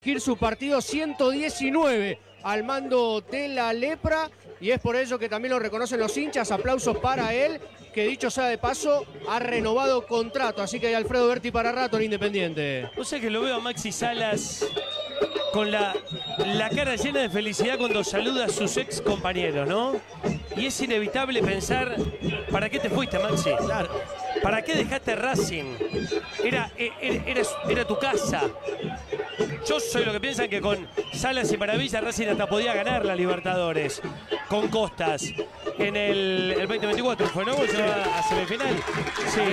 Su partido 119 al mando de la Lepra, y es por ello que también lo reconocen los hinchas. Aplausos para él, que dicho sea de paso, ha renovado contrato, así que hay Alfredo Berti para rato en Independiente. O sea que lo veo a Maxi Salas con la cara llena de felicidad cuando saluda a sus ex compañeros, ¿no? Y es inevitable pensar, ¿para qué te fuiste, Maxi? Claro. ¿Para qué dejaste Racing? Era tu casa. Yo soy lo que piensan que con Salas y Maravilla Racing hasta podía ganar la Libertadores con Costas en el 2024, ¿fue, no? Llegó a semifinal. Sí.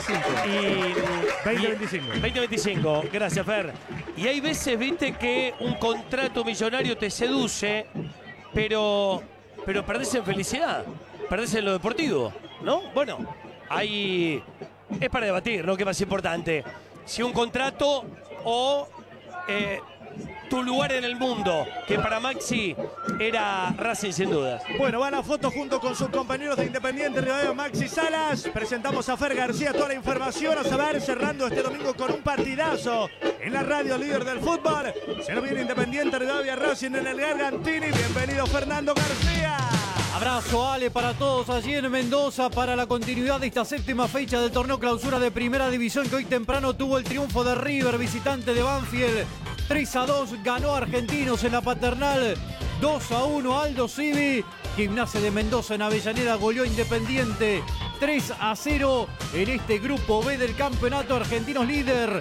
2025. Gracias, Fer. Y hay veces, viste, que un contrato millonario te seduce, pero perdés en felicidad, perdés en lo deportivo, ¿no? Bueno, ahí es para debatir, ¿no? ¿Qué más importante? Si un contrato o tu lugar en el mundo, que para Maxi era Racing sin dudas. Bueno, va la foto junto con sus compañeros de Independiente Rivadavia, Maxi Salas. Presentamos a Fer García, toda la información a saber, cerrando este domingo con un partidazo en la radio líder del fútbol. Se nos viene Independiente Rivadavia Racing en el Gargantini. Bienvenido Fernando García. Abrazo, Ale, para todos allí en Mendoza para la continuidad de esta séptima fecha del torneo clausura de Primera División, que hoy temprano tuvo el triunfo de River, visitante de Banfield. 3-2 ganó Argentinos en la Paternal. 2-1 Aldo Civi. Gimnasia de Mendoza en Avellaneda goleó Independiente 3-0 en este grupo B del campeonato. Argentinos líder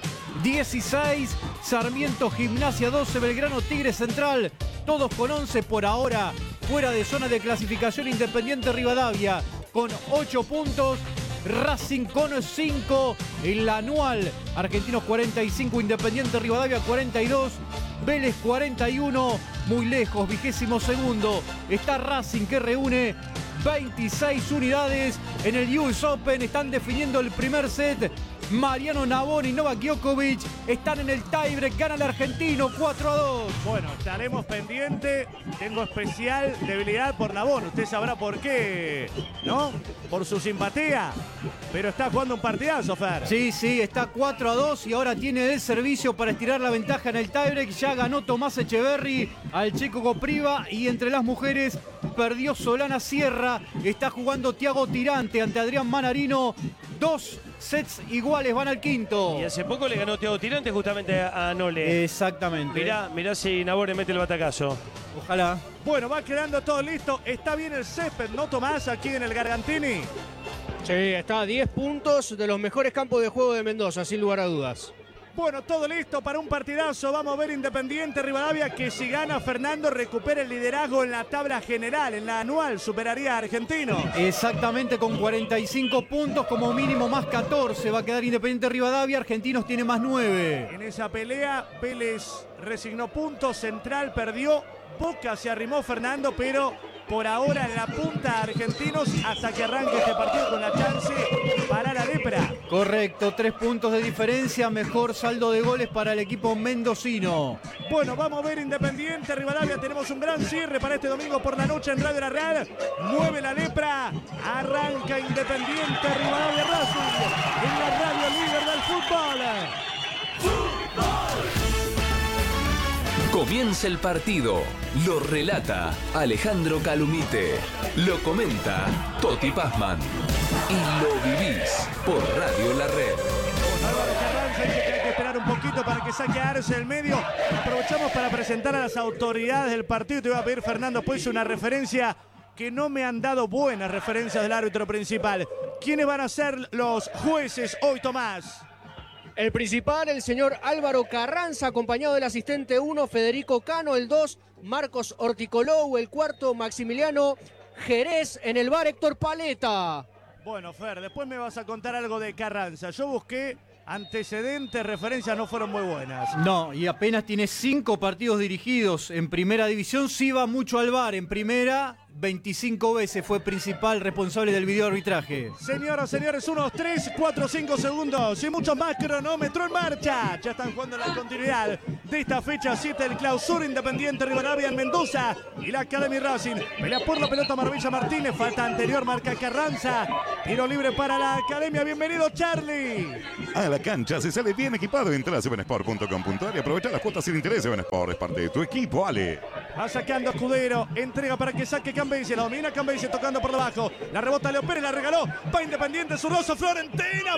16, Sarmiento Gimnasia 12, Belgrano Tigre Central, todos con 11 por ahora. Fuera de zona de clasificación Independiente Rivadavia con 8 puntos. Racing con 5 en la anual. Argentinos 45, Independiente Rivadavia 42, Vélez 41. Muy lejos, 22º. Está Racing, que reúne 26 unidades en el US Open. Están definiendo el primer set. Mariano Navón y Novak Djokovic están en el tiebreak. Gana el argentino 4-2. Bueno, estaremos pendientes. Tengo especial debilidad por Navón. Usted sabrá por qué, ¿no? Por su simpatía. Pero está jugando un partidazo, Fer. Sí, está 4-2 y ahora tiene el servicio para estirar la ventaja en el tiebreak. Ya ganó Tomás Echeverry al checo Copriva, y entre las mujeres perdió Solana Sierra. Está jugando Thiago Tirante ante Adrián Manarino. 2 sets iguales, van al quinto. Y hace poco le ganó Thiago Tirante justamente a Nole. Exactamente. Mirá si Nabore mete el batacazo. Ojalá. Bueno, va quedando todo listo. Está bien el césped, ¿no, Tomás? Aquí en el Gargantini. Sí, está a 10 puntos de los mejores campos de juego de Mendoza, sin lugar a dudas. Bueno, todo listo para un partidazo. Vamos a ver Independiente Rivadavia, que si gana Fernando recupera el liderazgo en la tabla general. En la anual superaría a Argentinos. Exactamente, con 45 puntos, como mínimo más 14 va a quedar Independiente Rivadavia. Argentinos tiene más 9. En esa pelea, Vélez resignó puntos, Central perdió, Boca se arrimó Fernando, pero por ahora en la punta Argentinos, hasta que arranque este partido con la chance para la Lepra. Correcto, 3 puntos de diferencia, mejor saldo de goles para el equipo mendocino. Bueno, vamos a ver Independiente Rivadavia. Tenemos un gran cierre para este domingo por la noche en Radio La Real. Mueve la Lepra, arranca Independiente Rivadavia Racing en la radio líder del fútbol. Comienza el partido, lo relata Alejandro Calumite, lo comenta Toti Pazman y lo vivís por Radio La Red. Álvaro Carranza dice que hay que esperar un poquito para que saque a Arce del medio. Aprovechamos para presentar a las autoridades del partido. Te voy a pedir, Fernando, pues una referencia que no me han dado buenas referencias del árbitro principal. ¿Quiénes van a ser los jueces hoy, Tomás? El principal, el señor Álvaro Carranza, acompañado del asistente 1, Federico Cano, el 2, Marcos Orticolou, el 4, Maximiliano Jerez, en el bar Héctor Paleta. Bueno, Fer, después me vas a contar algo de Carranza. Yo busqué antecedentes, referencias no fueron muy buenas. No, y apenas tiene 5 partidos dirigidos en Primera División. Sí va mucho al VAR en Primera, 25 veces fue principal responsable del video arbitraje. Señoras, señores, unos 3, 4, 5 segundos y mucho más, cronómetro en marcha. Ya están jugando la continuidad de esta fecha 7 del Clausura Independiente Rivadavia en Mendoza y la Academy Racing. Pelea por la pelota Marbella Martínez, falta anterior, marca Carranza. Tiro libre para la Academia, bienvenido Charlie. A la cancha se sale bien equipado. Entra a 7sport.com.ar y aprovecha las cuotas sin interés. 7sport es parte de tu equipo, Ale. Va sacando a Escudero, entrega para que saque Cambese, la domina Cambese tocando por debajo, la rebota Leo Pérez, la regaló, va Independiente, Zurroso, Florentina,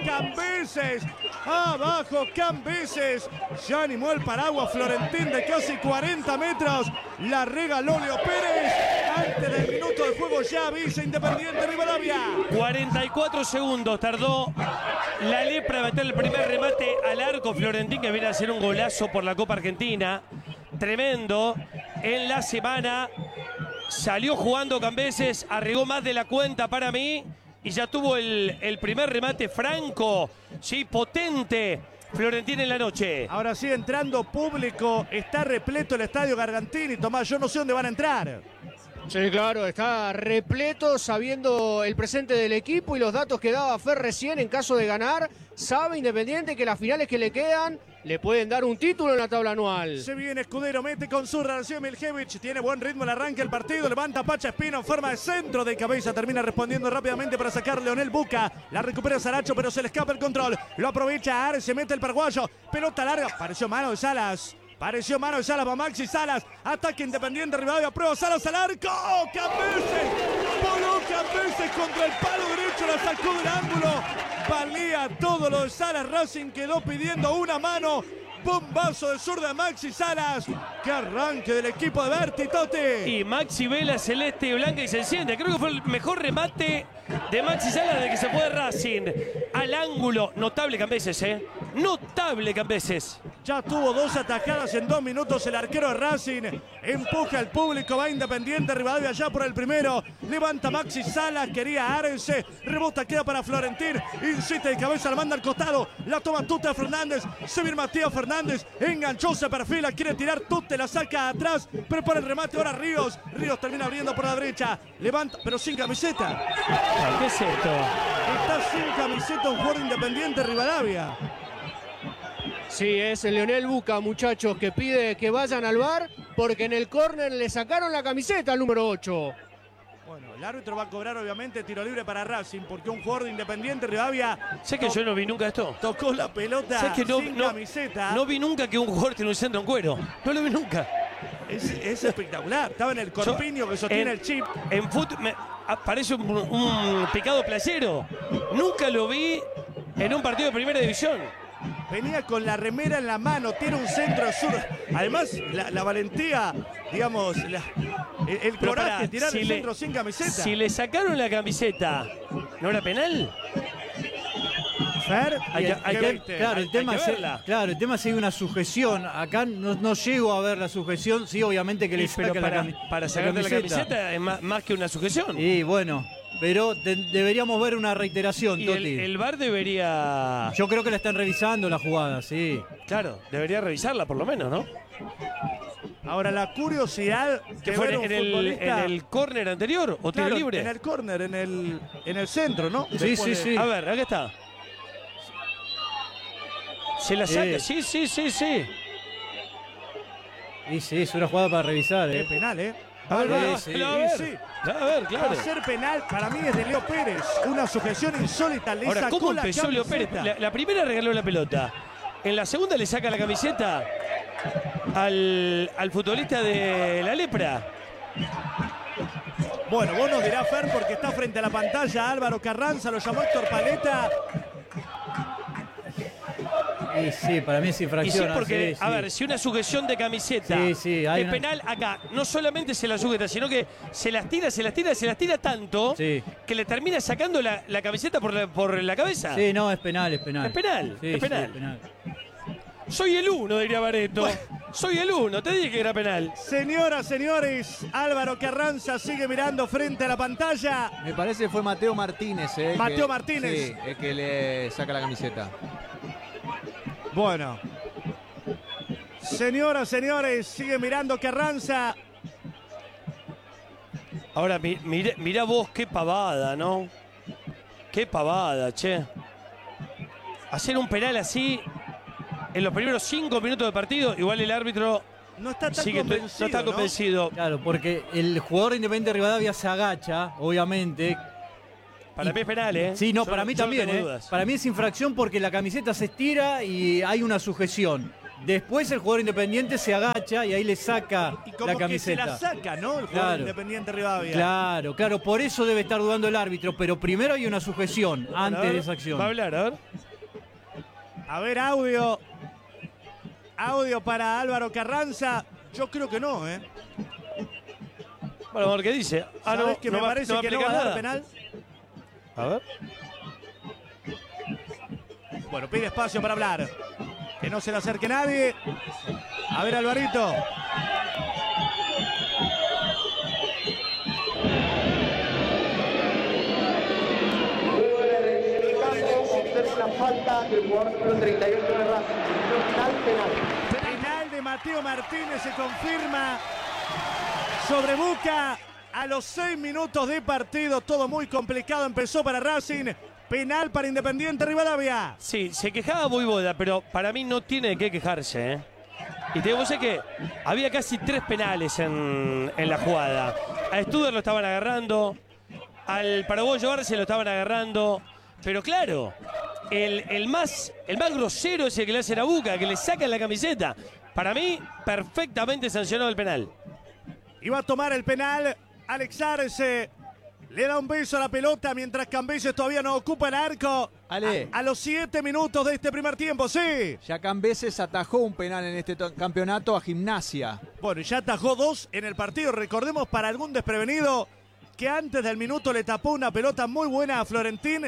abajo Cambeses, ya animó el paraguas Florentín de casi 40 metros, la regaló Leo Pérez, antes del minuto de juego ya avisa Independiente Rivadavia. 44 segundos tardó la Lepra a meter el primer remate al arco. Florentín, que viene a hacer un golazo por la Copa Argentina. Tremendo. En la semana salió jugando Cambeses, arriesgó más de la cuenta para mí y ya tuvo el primer remate franco, sí, potente. Florentín en la noche. Ahora sí, entrando público, está repleto el estadio Gargantini. Tomás, yo no sé dónde van a entrar. Sí, claro, está repleto, sabiendo el presente del equipo y los datos que daba Fer recién en caso de ganar. Sabe Independiente que las finales que le quedan le pueden dar un título en la tabla anual. Se viene Escudero, mete con su relación Miljevich, tiene buen ritmo el arranque del partido, levanta Pacha Espino en forma de centro de cabeza, termina respondiendo rápidamente para sacar Leonel Buca, la recupera Saracho pero se le escapa el control, lo aprovecha Ares, se mete el paraguayo, pelota larga, pareció mano de Salas. Pareció mano de Salas para Maxi Salas. Ataque Independiente Rivadavia. Prueba Salas al arco. ¡Oh, Cambeses! Voló Cambeses contra el palo derecho. La sacó del ángulo. Valía todo lo de Salas. Racing quedó pidiendo una mano. Bombazo de zurda de Maxi Salas. ¡Qué arranque del equipo de Berti, Totti! Y Maxi Vela celeste, blanca y se enciende. Creo que fue el mejor remate de Maxi Salas de que se fue Racing. Al ángulo. Notable Cambeses, ¿eh? Notable Cambeses. Ya tuvo 2 atajadas en 2 minutos el arquero de Racing. Empuja al público, va Independiente Rivadavia ya por el primero. Levanta Maxi Salas, quería Arense. Rebota, queda para Florentín. Incita de cabeza, la manda al costado. La toma Tuta Fernández. Se viene Matías Fernández. Enganchó, se perfila, quiere tirar Tuta, la saca atrás. Prepara el remate ahora Ríos. Ríos termina abriendo por la derecha. Levanta, pero sin camiseta. ¿Qué es esto? Está sin camiseta un jugador Independiente Rivadavia. Sí, es el Leonel Buca, muchachos, que pide que vayan al VAR porque en el córner le sacaron la camiseta al número 8. Bueno, el árbitro va a cobrar obviamente tiro libre para Racing porque un jugador de Independiente Rivadavia... ¿Sabes que yo no vi nunca esto? Tocó la pelota que sin camiseta. No vi nunca que un jugador tiene un centro en cuero. No lo vi nunca. Es espectacular. Estaba en el corpiño que sostiene el chip. En fútbol parece un picado playero. Nunca lo vi en un partido de primera división. Venía con la remera en la mano, tiene un centro sur. Además, la valentía, digamos, el coraje, tirar el centro sin camiseta. Si le sacaron la camiseta, ¿no era penal? Fer, claro, el tema es si hay una sujeción. Acá no llego a ver la sujeción. Sí, obviamente que le saca para sacarte la camiseta es más que una sujeción. Y bueno, pero deberíamos ver una reiteración, y Toti. El VAR debería... Yo creo que la están revisando la jugada, sí. Claro, debería revisarla por lo menos, ¿no? Ahora la curiosidad que fue en el córner anterior o tiro libre. En el córner, en el centro, ¿no? Sí. A ver, acá está. Se la saca, sí. Y sí, es una jugada para revisar, Es penal, A ver, claro. Va a ser penal, para mí es de Leo Pérez. Una sujeción insólita. Le Ahora, sacó ¿cómo la empezó Leo Pérez? La primera regaló la pelota. En la segunda le saca la camiseta al futbolista de la Lepra. Bueno, vos nos dirás, Fer, porque está frente a la pantalla Álvaro Carranza, lo llamó Héctor Paleta. Y sí, para mí es infracción. Y sí, porque, a ver, si una sujeción de camiseta es penal, acá no solamente se la sujeta, sino que se las tira tanto que le termina sacando la camiseta por la cabeza. Sí, no, es penal. Es penal. Es penal. Soy el uno, diría Barreto. Soy el uno, te dije que era penal. Señoras, señores, Álvaro Carranza sigue mirando frente a la pantalla. Me parece que fue Mateo Martínez. Mateo Martínez. Sí, el que le saca la camiseta. Bueno. Señoras, señores, sigue mirando Carranza. Ahora, mirá vos qué pavada, ¿no? Qué pavada, che. Hacer un penal así en los primeros 5 minutos de partido, igual el árbitro no está tan no está convencido. Claro, porque el jugador de Independiente de Rivadavia se agacha, obviamente. Para mí es penal, ¿eh? Sí, no, Yo para mí no también, tengo ¿eh? dudas. Para mí es infracción porque la camiseta se estira y hay una sujeción. Después el jugador Independiente se agacha y ahí le saca Y como la que camiseta. se la saca, ¿no? El jugador Claro. Independiente Rivadavia. Claro, por eso debe estar dudando el árbitro, pero primero hay una sujeción antes de esa acción. Va a hablar, a ver. A ver, audio. Audio para Álvaro Carranza. Yo creo que no, ¿eh? Bueno, a ver qué dice. ¿Sabes que me parece que no va a dar penal? A ver. Bueno, pide espacio para hablar. Que no se le acerque nadie. A ver, Alvarito. Una falta del jugador número 38 de Racing. Penal. Penal de Mateo Martínez se confirma sobre Boca a los 6 minutos de partido. Todo muy complicado empezó para Racing. Penal para Independiente Rivadavia. Sí, se quejaba muy boda, pero para mí no tiene de qué quejarse, ¿eh? Y te digo, sé que había casi 3 penales en la jugada. A Studer lo estaban agarrando, al paraguayo Arce lo estaban agarrando, pero claro, el más grosero es el que le hace a Boca, que le sacan la camiseta. Para mí, perfectamente sancionado el penal. Iba a tomar el penal Alex Arce. Le da un beso a la pelota mientras Cambeses todavía no ocupa el arco. Ale. A los 7 minutos de este primer tiempo, sí. Ya Cambeses atajó un penal en este campeonato a Gimnasia. Bueno, ya atajó 2 en el partido. Recordemos para algún desprevenido que antes del minuto le tapó una pelota muy buena a Florentín.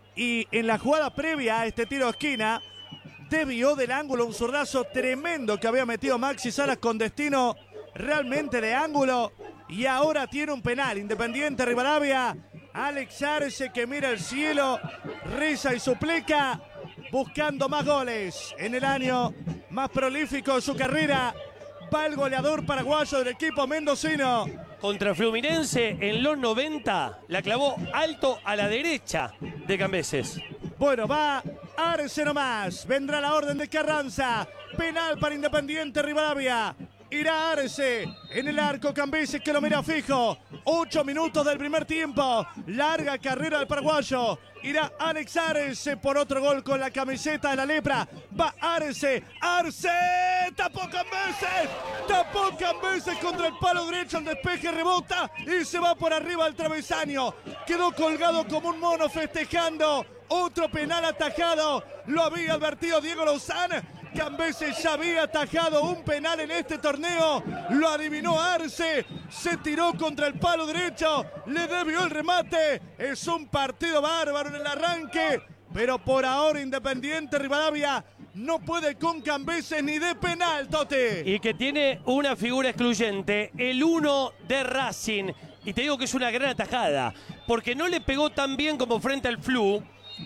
Y en la jugada previa a este tiro de esquina, desvió del ángulo un zurdazo tremendo que había metido Maxi Salas con destino realmente de ángulo. Y ahora tiene un penal. Independiente Rivadavia. Alex Arce que mira el cielo, reza y suplica, buscando más goles en el año más prolífico de su carrera. Va el goleador paraguayo del equipo mendocino. Contra Fluminense en los 90 la clavó alto a la derecha de Cambeses. Bueno, va Arce nomás. Vendrá la orden de Carranza. Penal para Independiente Rivadavia. Irá Arce en el arco. Cambeses que lo mira fijo. 8 minutos del primer tiempo. Larga carrera del paraguayo. Irá Alex Arce por otro gol con la camiseta de la lepra. Va Arce. Arce. Tapó Cambeses. Tapó Cambeses contra el palo derecho. El despeje rebota y se va por arriba al travesaño. Quedó colgado como un mono festejando. Otro penal atajado. Lo había advertido Diego Lozán. Cambeses ya había atajado un penal en este torneo. Lo adivinó Arce. Se tiró contra el palo derecho. Le debió el remate. Es un partido bárbaro en el arranque. Pero por ahora Independiente Rivadavia no puede con Cambeses ni de penal, Tote. Y que tiene una figura excluyente, el 1 de Racing. Y te digo que es una gran atajada. Porque no le pegó tan bien como frente al Flu,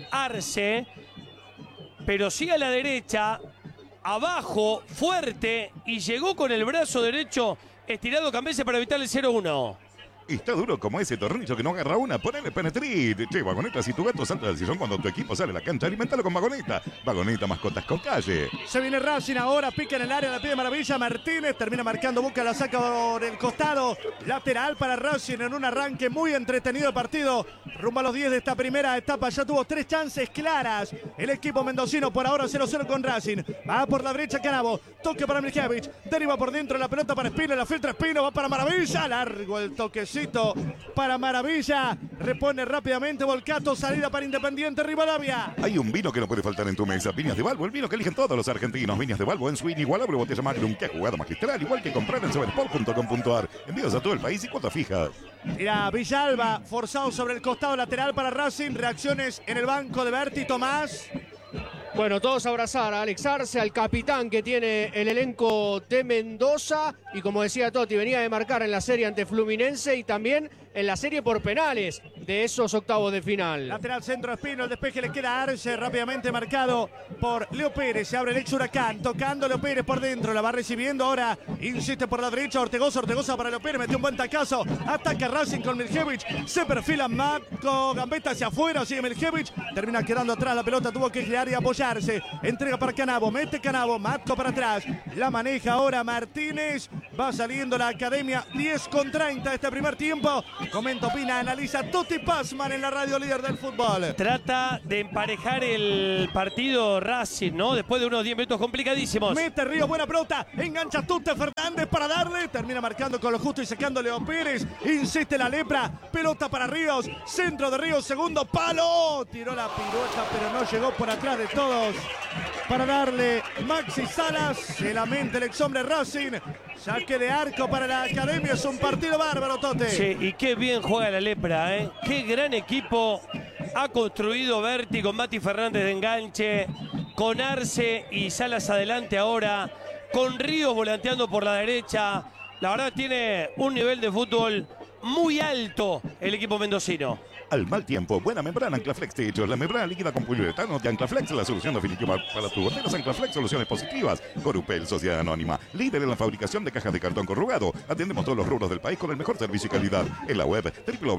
Arce. Pero sí a la derecha. Abajo, fuerte, y llegó con el brazo derecho estirado Cambeses para evitar el 0-1. Y está duro como ese tornillo que no agarra una. Ponele Penetrit. Che, Vagoneta, si tu gato salta del sillón cuando tu equipo sale a la cancha, alimentalo con Vagoneta. Vagoneta, mascotas con calle. Se viene Racing ahora, pica en el área, la pide Maravilla. Martínez termina marcando Boca, la saca por el costado. Lateral para Racing en un arranque muy entretenido el partido. Rumbo a los 10 de esta primera etapa, ya tuvo 3 chances claras. El equipo mendocino por ahora 0-0 con Racing. Va por la derecha Canavo, toque para Miljevic. Deriva por dentro la pelota para Espino, la filtra Espino, va para Maravilla. Largo el toquecito para Maravilla. Repone rápidamente Volcato, salida para Independiente Rivadavia. Hay un vino que no puede faltar en tu mesa. Viñas de Balbo, el vino que eligen todos los argentinos. Viñas de Balbo en su inigualable botella Magnum, que ha jugado magistral, igual que comprar en Sobersport.com.ar. Envíos a todo el país y cuotas fijas. Mira, Villalba, forzado sobre el costado lateral para Racing. Reacciones en el banco de Berti Tomás. Bueno, todos a abrazar a Alex Arce, al capitán que tiene el elenco de Mendoza. Y como decía Totti, venía de marcar en la serie ante Fluminense y también en la serie por penales de esos octavos de final. Lateral centro Espino, el despeje le queda a Arce, rápidamente marcado por Leo Pérez. Se abre el ex Huracán, tocando Leo Pérez por dentro, la va recibiendo ahora, insiste por la derecha Ortegoza para Leo Pérez, metió un buen tacazo, ataca Racing con Miljevic, se perfila Matko, gambeta hacia afuera, sigue Miljevic, termina quedando atrás la pelota, tuvo que girar y apoyarse, entrega para Canavo, mete Canavo, Matko para atrás, la maneja ahora Martínez, va saliendo la Academia, 10:30 este primer tiempo. Comenta, opina, analiza Toti Pazman en la radio líder del fútbol. Trata de emparejar el partido Racing, ¿no? Después de unos 10 minutos complicadísimos. Mete Ríos, buena pelota, engancha Tute Fernández para darle, termina marcando con lo justo y sacando Leo Pérez, insiste la lepra, pelota para Ríos, centro de Ríos, segundo palo, tiró la pirueta pero no llegó por atrás de todos para darle Maxi Salas, se lamenta el ex hombre Racing, saque de arco para la Academia, es un partido bárbaro, Tote. Sí, y qué bien juega la lepra, ¿eh? Qué gran equipo ha construido Berti con Mati Fernández de enganche, con Arce y Salas adelante ahora, con Ríos volanteando por la derecha. La verdad tiene un nivel de fútbol muy alto el equipo mendocino. Al mal tiempo, buena membrana Anclaflex Techos, la membrana líquida con poliuretano de Anclaflex, la solución definitiva para tus goteras. Anclaflex, soluciones positivas. Corupel, Sociedad Anónima, líder en la fabricación de cajas de cartón corrugado. Atendemos todos los rubros del país con el mejor servicio y calidad. En la web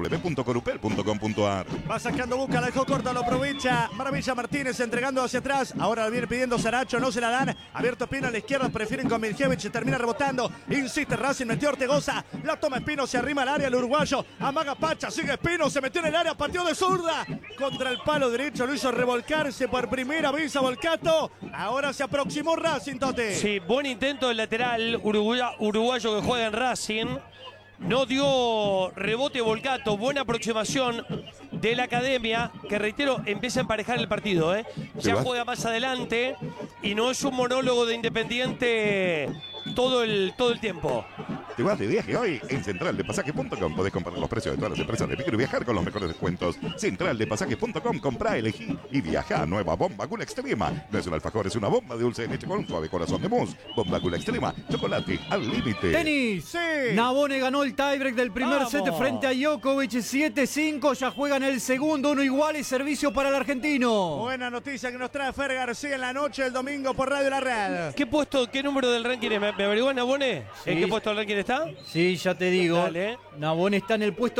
www.corupel.com.ar. Va sacando Busca, la dejó corta, lo aprovecha Maravilla Martínez entregando hacia atrás. Ahora la viene pidiendo Saracho, no se la dan. Abierto Espino a la izquierda, prefieren con Miljevic, termina rebotando. Insiste Racing, metió Ortegoza, la toma Espino, se arrima al área el uruguayo. Amaga Pacha, sigue Espino, se metió en el área, partió de zurda contra el palo derecho, lo hizo revolcarse por primera vez a Volcato. Ahora se aproximó Racing, Tote. Sí, buen intento del lateral uruguayo que juega en Racing. No dio rebote Volcato, buena aproximación de la Academia, que reitero, empieza a emparejar el partido, ¿eh? Ya juega más adelante y no es un monólogo de Independiente todo el tiempo. Te vas de viaje hoy en centraldepasajes.com. Podés comparar los precios de todas las empresas de micro y viajar con los mejores descuentos. Centraldepasajes.com. Comprá, elegí y viajá. Nueva Bomba Gula Extrema. No es un alfajor, es una bomba de dulce de leche con un suave corazón de mousse. Bomba Gula Extrema. Chocolate al límite. Tenis. Sí. Navone ganó el tiebreak del primer set frente a Djokovic. 7-5. Ya juegan el segundo. Uno igual y servicio para el argentino. Buena noticia que nos trae Fer García en la noche del domingo por Radio La Red. ¿Qué número del ranking es? ¿Me averiguan, Navone? Sí. ¿En qué puesto del ranking está? Sí, ya te digo. Dale. Navone está en el puesto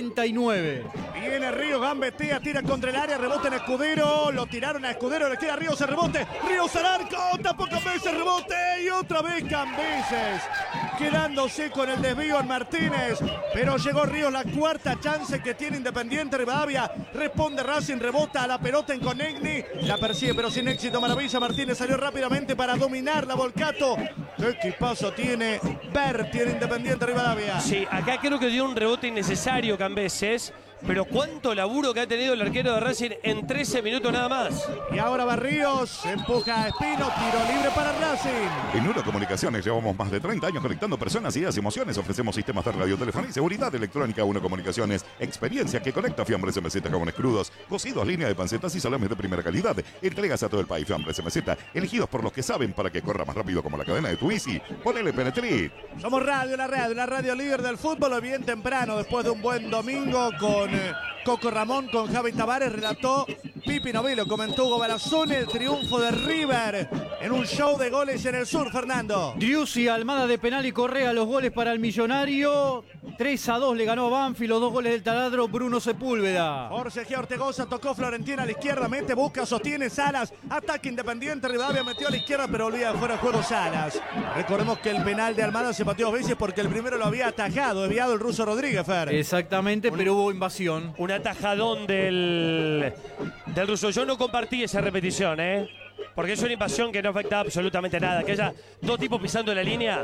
49. Viene Ríos, gambetea, tira contra el área, rebota en Escudero, lo tiraron a Escudero, le queda a Ríos el rebote, Ríos al arco, tampoco Cambeses, rebote y otra vez Cambeses, quedándose con el desvío en Martínez, pero llegó Ríos, la cuarta chance que tiene Independiente Rivadavia, responde Racing, rebota a la pelota en Conegni, la persigue pero sin éxito, Maravilla Martínez salió rápidamente para dominar la Volcato, qué equipazo tiene Berti en Independiente Rivadavia. Sí, acá creo que dio un rebote innecesario Cambeses, pero cuánto laburo que ha tenido el arquero de Racing en 13 minutos nada más. Y ahora Barríos, empuja a Espino, tiro libre para Racing. En Uno Comunicaciones llevamos más de 30 años conectando personas, ideas y emociones. Ofrecemos sistemas de radiotelefonía y seguridad electrónica. Uno Comunicaciones, experiencia que conecta. Fiambres MZ, jabones crudos, cocidos, línea de pancetas y salames de primera calidad. Entregas a todo el país. Fiambres MZ, elegidos por los que saben para que corra más rápido como la cadena de tu bici. Ponele Penetrit. Somos Radio La radio líder del fútbol. Hoy bien temprano, después de un buen domingo con Coco Ramón, con Javi Tavares, relató Pipi Novillo, comentó Hugo Barazone, el triunfo de River en un show de goles en el sur, Fernando. Driussi, Almada de penal y Correa, los goles para el Millonario. 3-2 le ganó Banfield, los dos goles del taladro Bruno Sepúlveda. Jorge G. Ortegoza tocó Florentina a la izquierda, mete, busca, sostiene Salas, ataque Independiente, Rivadavia metió a la izquierda, pero olvida fuera de juego Salas. Recordemos que el penal de Almada se pateó 2 veces porque el primero lo había atajado, desviado el ruso Rodríguez, Fer. Exactamente, pero hubo invasión. Un atajadón del ruso. Yo no compartí esa repetición, porque es una invasión que no afecta absolutamente nada. Que haya dos tipos pisando la línea,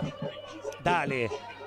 dale.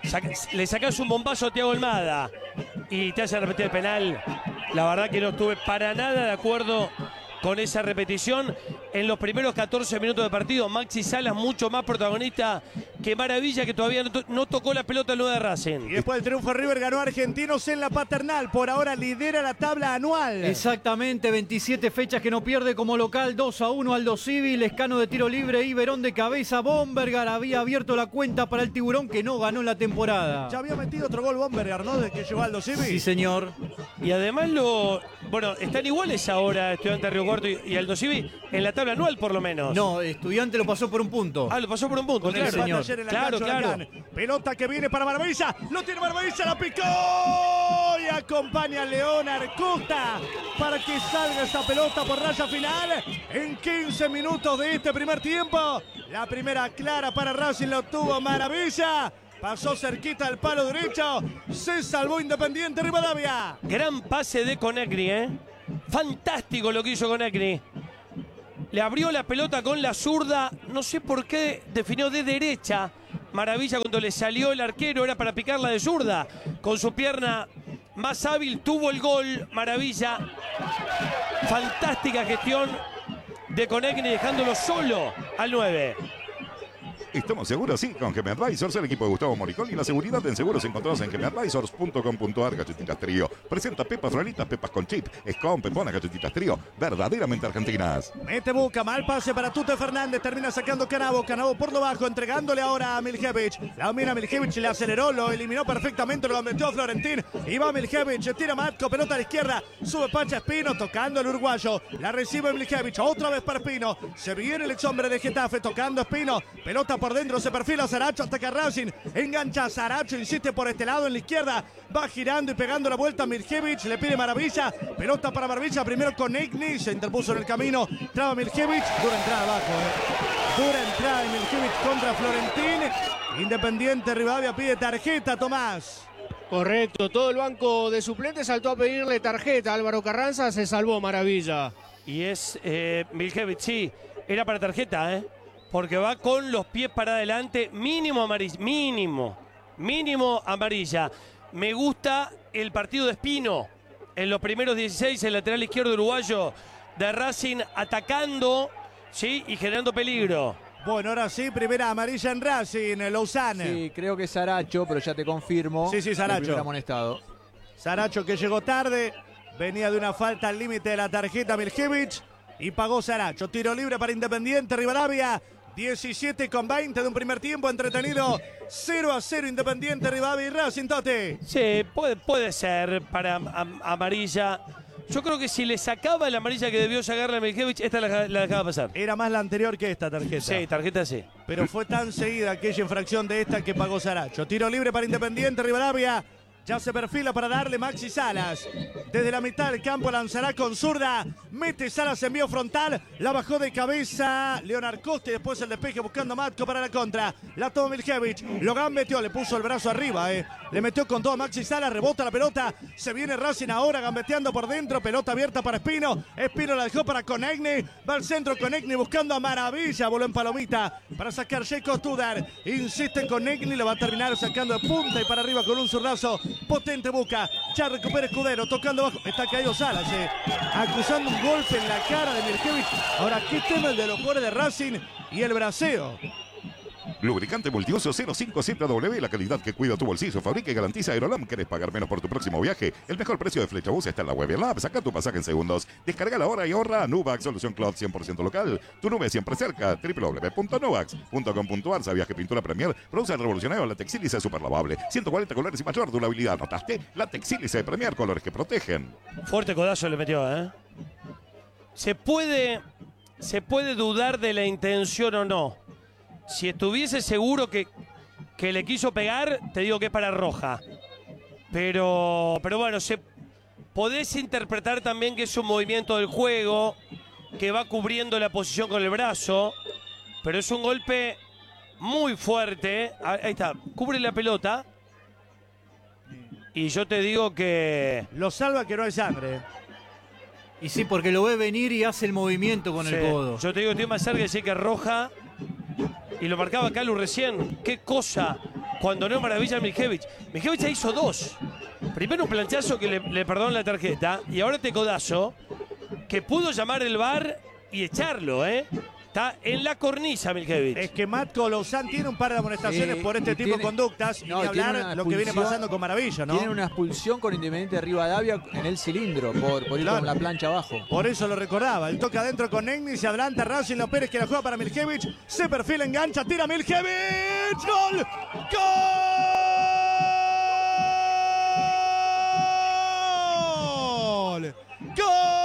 Le sacás un bombazo a Thiago Almada y te hace repetir el penal. La verdad que no estuve para nada de acuerdo con esa repetición. en los primeros 14 minutos de partido. Maxi Salas mucho más protagonista que Maravilla, que todavía no tocó la pelota el 9 de Racing. Y después del triunfo River ganó a Argentinos en la Paternal. Por ahora lidera la tabla anual. Exactamente, 27 fechas que no pierde como local. 2-1 Aldo Civi, Lescano de tiro libre y Verón de cabeza. Bombergar había abierto la cuenta para el Tiburón, que no ganó en la temporada. Ya había metido otro gol Bombergar, ¿no? Desde que llegó Aldo Civi. Sí, señor. Y además bueno, están iguales ahora Estudiantes Río Cuarto y Aldo Civi en la tabla anual por lo menos. No, Estudiante lo pasó por un punto. Lo pasó por un punto, Con el claro. empate ayer en la Claro, cancha, claro. Huracán. Pelota que viene para Maravilla. Lo tiene Maravilla, la picó. Y acompaña a Leonard Costa para que salga esta pelota por raya final. En 15 minutos de este primer tiempo. La primera clara para Racing la obtuvo Maravilla. Pasó cerquita al palo derecho. Se salvó Independiente Rivadavia. Gran pase de Conecni, ¿eh? Fantástico lo que hizo Conecni. Le abrió la pelota con la zurda. No sé por qué definió de derecha. Maravilla cuando le salió el arquero. Era para picarla de zurda. Con su pierna más hábil tuvo el gol. Maravilla. Fantástica gestión de Conecni dejándolo solo al 9. Estamos seguros, sí, con GM Advisors, el equipo de Gustavo Moricón y la seguridad en seguros encontrados en gmadvisors.com.ar. Galletitas Trío presenta pepas fralitas, pepas con chip, Scon, Pepona, galletitas Trío, verdaderamente argentinas. Mete Buca, mal pase para Tute Fernández, termina sacando Canavo por lo bajo, entregándole ahora a Miljevich. La domina Miljevich, le aceleró, lo eliminó perfectamente, lo metió Florentín. Y va Miljevich, tira Matko, pelota a la izquierda, sube Pacha Espino, tocando al uruguayo. La recibe Miljevich, otra vez para Espino. Se viene el ex hombre de Getafe, tocando Espino, pelota por dentro, se perfila Saracho, ataca Racing, engancha a Saracho, insiste por este lado en la izquierda, va girando y pegando la vuelta a Miljevich, le pide Maravilla, pelota para Maravilla, primero con Igni, se interpuso en el camino, traba Miljevich, dura entrada abajo, dura entrada de Miljevich contra Florentín. Independiente Rivadavia pide tarjeta, Tomás. Correcto, todo el banco de suplentes saltó a pedirle tarjeta. Álvaro Carranza, se salvó Maravilla. Y es Miljevich, sí, era para tarjeta, porque va con los pies para adelante, mínimo amarilla, mínimo amarilla. Me gusta el partido de Espino en los primeros 16, el lateral izquierdo uruguayo de Racing, atacando, sí, y generando peligro. Bueno, ahora sí, primera amarilla en Racing, Lausanne. Sí, creo que es Saracho, pero ya te confirmo. Sí, Saracho. El primer amonestado. Saracho que llegó tarde, venía de una falta al límite de la tarjeta Miljevich y pagó Saracho. Tiro libre para Independiente Rivadavia. 17:20 de un primer tiempo entretenido. 0-0 Independiente Rivadavia y Racing, Tote. Sí, puede ser para amarilla. Yo creo que si le sacaba la amarilla que debió sacarle a Miljevich, esta la dejaba pasar. Era más la anterior que esta tarjeta. Sí, tarjeta sí. Pero fue tan seguida aquella infracción de esta que pagó Saracho. Tiro libre para Independiente Rivadavia. Ya se perfila para darle Maxi Salas. Desde la mitad del campo lanzará con zurda. Mete Salas, envío frontal. La bajó de cabeza Leonard Costa y después el despeje buscando a Matko para la contra. La tomó Miljevich. Lo gambeteó, le puso el brazo arriba. Le metió con todo a Maxi Salas. Rebota la pelota. Se viene Racing ahora gambeteando por dentro. Pelota abierta para Espino. Espino la dejó para Conegni. Va al centro Conegni buscando a Maravilla. Voló en palomita para sacar Jacob Tudor. Insiste Conegni. Lo va a terminar sacando de punta y para arriba con un zurdazo. Potente Buca, ya recupera Escudero, tocando abajo, está caído Salas, acusando un golpe en la cara de Miljevich. Ahora, ¿qué tema el de los jugadores de Racing y el braseo? Lubricante multiuso 05ZW, la calidad que cuida tu bolsillo, fabrica y garantiza Aerolam. ¿Querés pagar menos por tu próximo viaje? El mejor precio de Flechabús está en la web y en la app. Saca tu pasaje en segundos. Descarga la hora y ahorra. Nuvax, solución cloud 100% local. Tu nube siempre cerca. www.nuvax.com.ar. ¿Sabías que Pintura Premier produce el revolucionario la Texílice super lavable? 140 colores y mayor durabilidad. ¿Notaste? La Texílice de Premier, colores que protegen. Fuerte codazo le metió, Se puede dudar de la intención o no. Si estuviese seguro que le quiso pegar, te digo que es para roja. Pero bueno, podés interpretar también que es un movimiento del juego, que va cubriendo la posición con el brazo. Pero es un golpe muy fuerte. Ahí está, cubre la pelota. Y yo te digo que... Lo salva que no hay sangre. Y sí, porque lo ve venir y hace el movimiento con el codo. Yo te digo que estoy más cerca de decir que es roja. Y lo marcaba Calu recién. Qué cosa cuando no Maravilla Miljevich. Miljevich ya hizo dos. Primero un planchazo que le perdonó la tarjeta. Y ahora este codazo que pudo llamar el VAR y echarlo, ¿eh? Está en la cornisa Miljevic. Es que Matko Lousán tiene un par de amonestaciones por este tipo de conductas. Y ni hablar lo que viene pasando con Maravilla, ¿no? Tiene una expulsión con Independiente de Rivadavia en el cilindro por ir con la plancha abajo. Por eso lo recordaba. El toque adentro con Negni, se adelanta Racing, Leo Pérez que la juega para Miljevic. Se perfila, engancha, tira Miljevic. ¡Gol! ¡Gol! ¡Gol!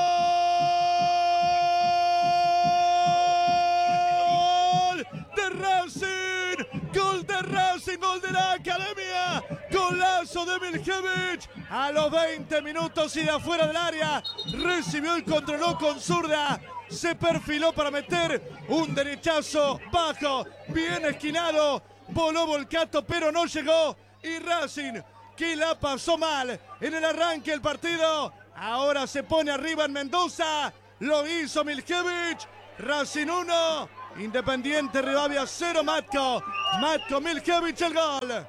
Gol de Racing, gol de la Academia, golazo de Miljevic a los 20 minutos y de afuera del área, recibió y controló con zurda, se perfiló para meter un derechazo bajo, bien esquinado, voló Volcato pero no llegó y Racing, que la pasó mal en el arranque del partido, ahora se pone arriba en Mendoza, lo hizo Miljevic, Racing 1, Independiente Rivadavia 0, Matko Miljevic el gol.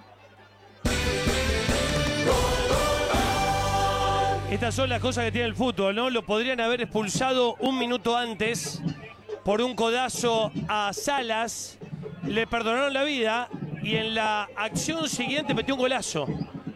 Estas son las cosas que tiene el fútbol, ¿no? Lo podrían haber expulsado un minuto antes por un codazo a Salas, le perdonaron la vida y en la acción siguiente metió un golazo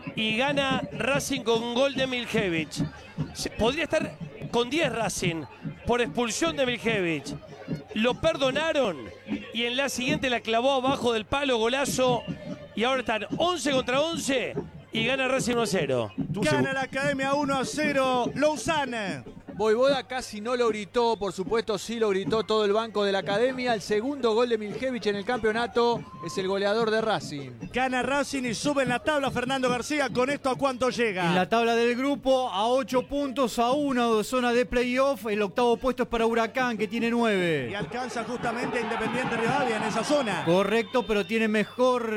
y gana Racing con un gol de Miljevic. Podría estar con 10 Racing por expulsión de Miljevic. Lo perdonaron y en la siguiente la clavó abajo del palo, golazo. Y ahora están 11 contra 11 y gana Racing 1-0. Gana la Academia 1-0, Lousán. Voivoda casi no lo gritó, por supuesto sí lo gritó todo el banco de la Academia. El segundo gol de Miljevic en el campeonato es el goleador de Racing. Gana Racing y sube en la tabla Fernando García. ¿Con esto a cuánto llega? En la tabla del grupo a 8 puntos, a 1 de zona de playoff. El octavo puesto es para Huracán, que tiene 9. Y alcanza justamente a Independiente Rivadavia en esa zona. Correcto, pero tiene mejor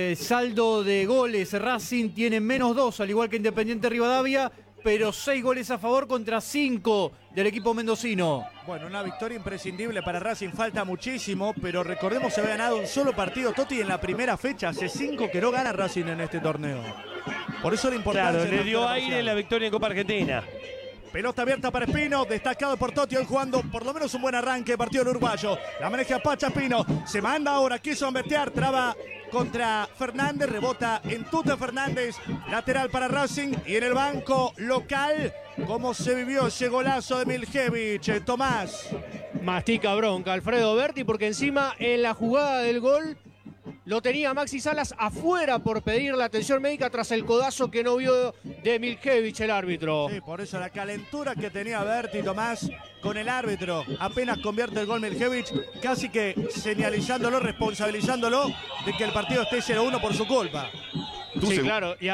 saldo de goles. Racing tiene menos 2, al igual que Independiente Rivadavia, pero 6 goles a favor contra 5 del equipo mendocino. Bueno, una victoria imprescindible para Racing, falta muchísimo, pero recordemos se había ganado un solo partido, Totti, en la primera fecha, hace 5 que no gana Racing en este torneo. Por eso la importancia. Claro, le dio aire la victoria en Copa Argentina. Pelota abierta para Espino, destacado por Totti, hoy jugando por lo menos un buen arranque de partido el uruguayo. La maneja Pacha Espino, se manda ahora, quiso gambetear, traba contra Fernández, rebota en Tuta Fernández, lateral para Racing y en el banco local, ¿cómo se vivió ese golazo de Miljevic? Tomás. Mastica bronca Alfredo Berti porque encima en la jugada del gol lo tenía Maxi Salas afuera por pedir la atención médica tras el codazo que no vio de Miljevic el árbitro. Sí, por eso la calentura que tenía Berti, Tomás, con el árbitro. Apenas convierte el gol Miljevic, casi que señalizándolo, responsabilizándolo de que el partido esté 0-1 por su culpa. Sí, claro, y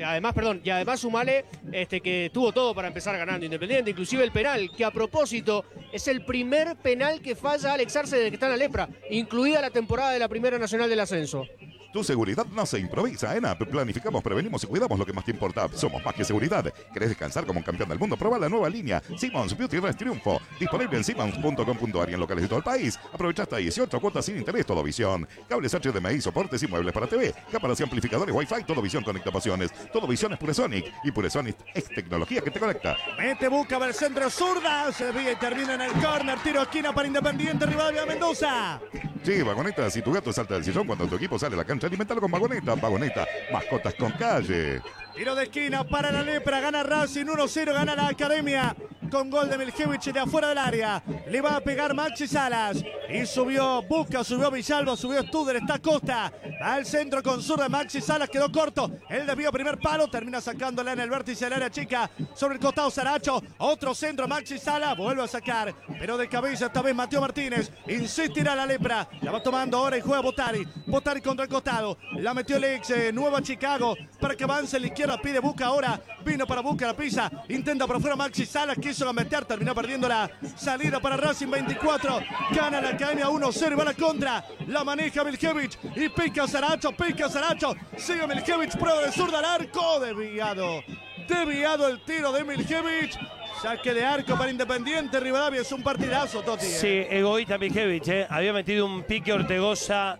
además sumale que tuvo todo para empezar ganando Independiente, inclusive el penal, que a propósito es el primer penal que falla Alex Arce desde que está en la lepra, incluida la temporada de la Primera Nacional del Ascenso. Tu seguridad no se improvisa. En AP planificamos, prevenimos y cuidamos lo que más te importa. Somos más que seguridad. ¿Querés descansar como un campeón del mundo? Prueba la nueva línea Simmons Beauty Rest Triunfo. Disponible en simmons.com.ar y en locales de todo el país. Aprovecha hasta 18 cuotas sin interés. Todo Visión. Cables HDMI, soportes y muebles para TV. Cámaras y amplificadores Wi-Fi. Todo Visión conecta pasiones. Todo Visión es Puresonic. Y Puresonic es tecnología que te conecta. Mete busca para el centro, zurda. Se desvía y termina en el córner. Tiro esquina para Independiente Rivadavia Mendoza. Sí, Vagoneta, si tu gato salta del sillón cuando tu equipo sale a la cancha, alimentalo con Vagoneta. Vagoneta, mascotas con calle. Tiro de esquina para la lepra, gana Racing 1-0, gana la Academia con gol de Miljevic de afuera del área. Le va a pegar Maxi Salas y subió Busca, subió Villalba, subió Studer, está Costa. Al centro con zurda, Maxi Salas quedó corto. El desvío primer palo, termina sacándola en el vértice del área chica. Sobre el costado Saracho, otro centro, Maxi Salas vuelve a sacar, pero de cabeza esta vez Mateo Martínez. Insistirá la lepra, la va tomando ahora y juega Botari. Botari contra el costado, la metió el ex Nueva Chicago para que avance a la izquierda, pide Busca ahora, vino para Busca, la pisa, intenta por afuera Maxi Salas, quiso gambetear, terminó perdiendo la salida para Racing 24, gana la Academia 1-0 y va a la contra, la maneja Miljevic y pica Saracho, sigue Miljevic, prueba de zurda al arco, desviado el tiro de Miljevic. Saque de arco para Independiente Rivadavia, es un partidazo, Totti. Sí, egoísta Miljevic, había metido un pique Ortegoza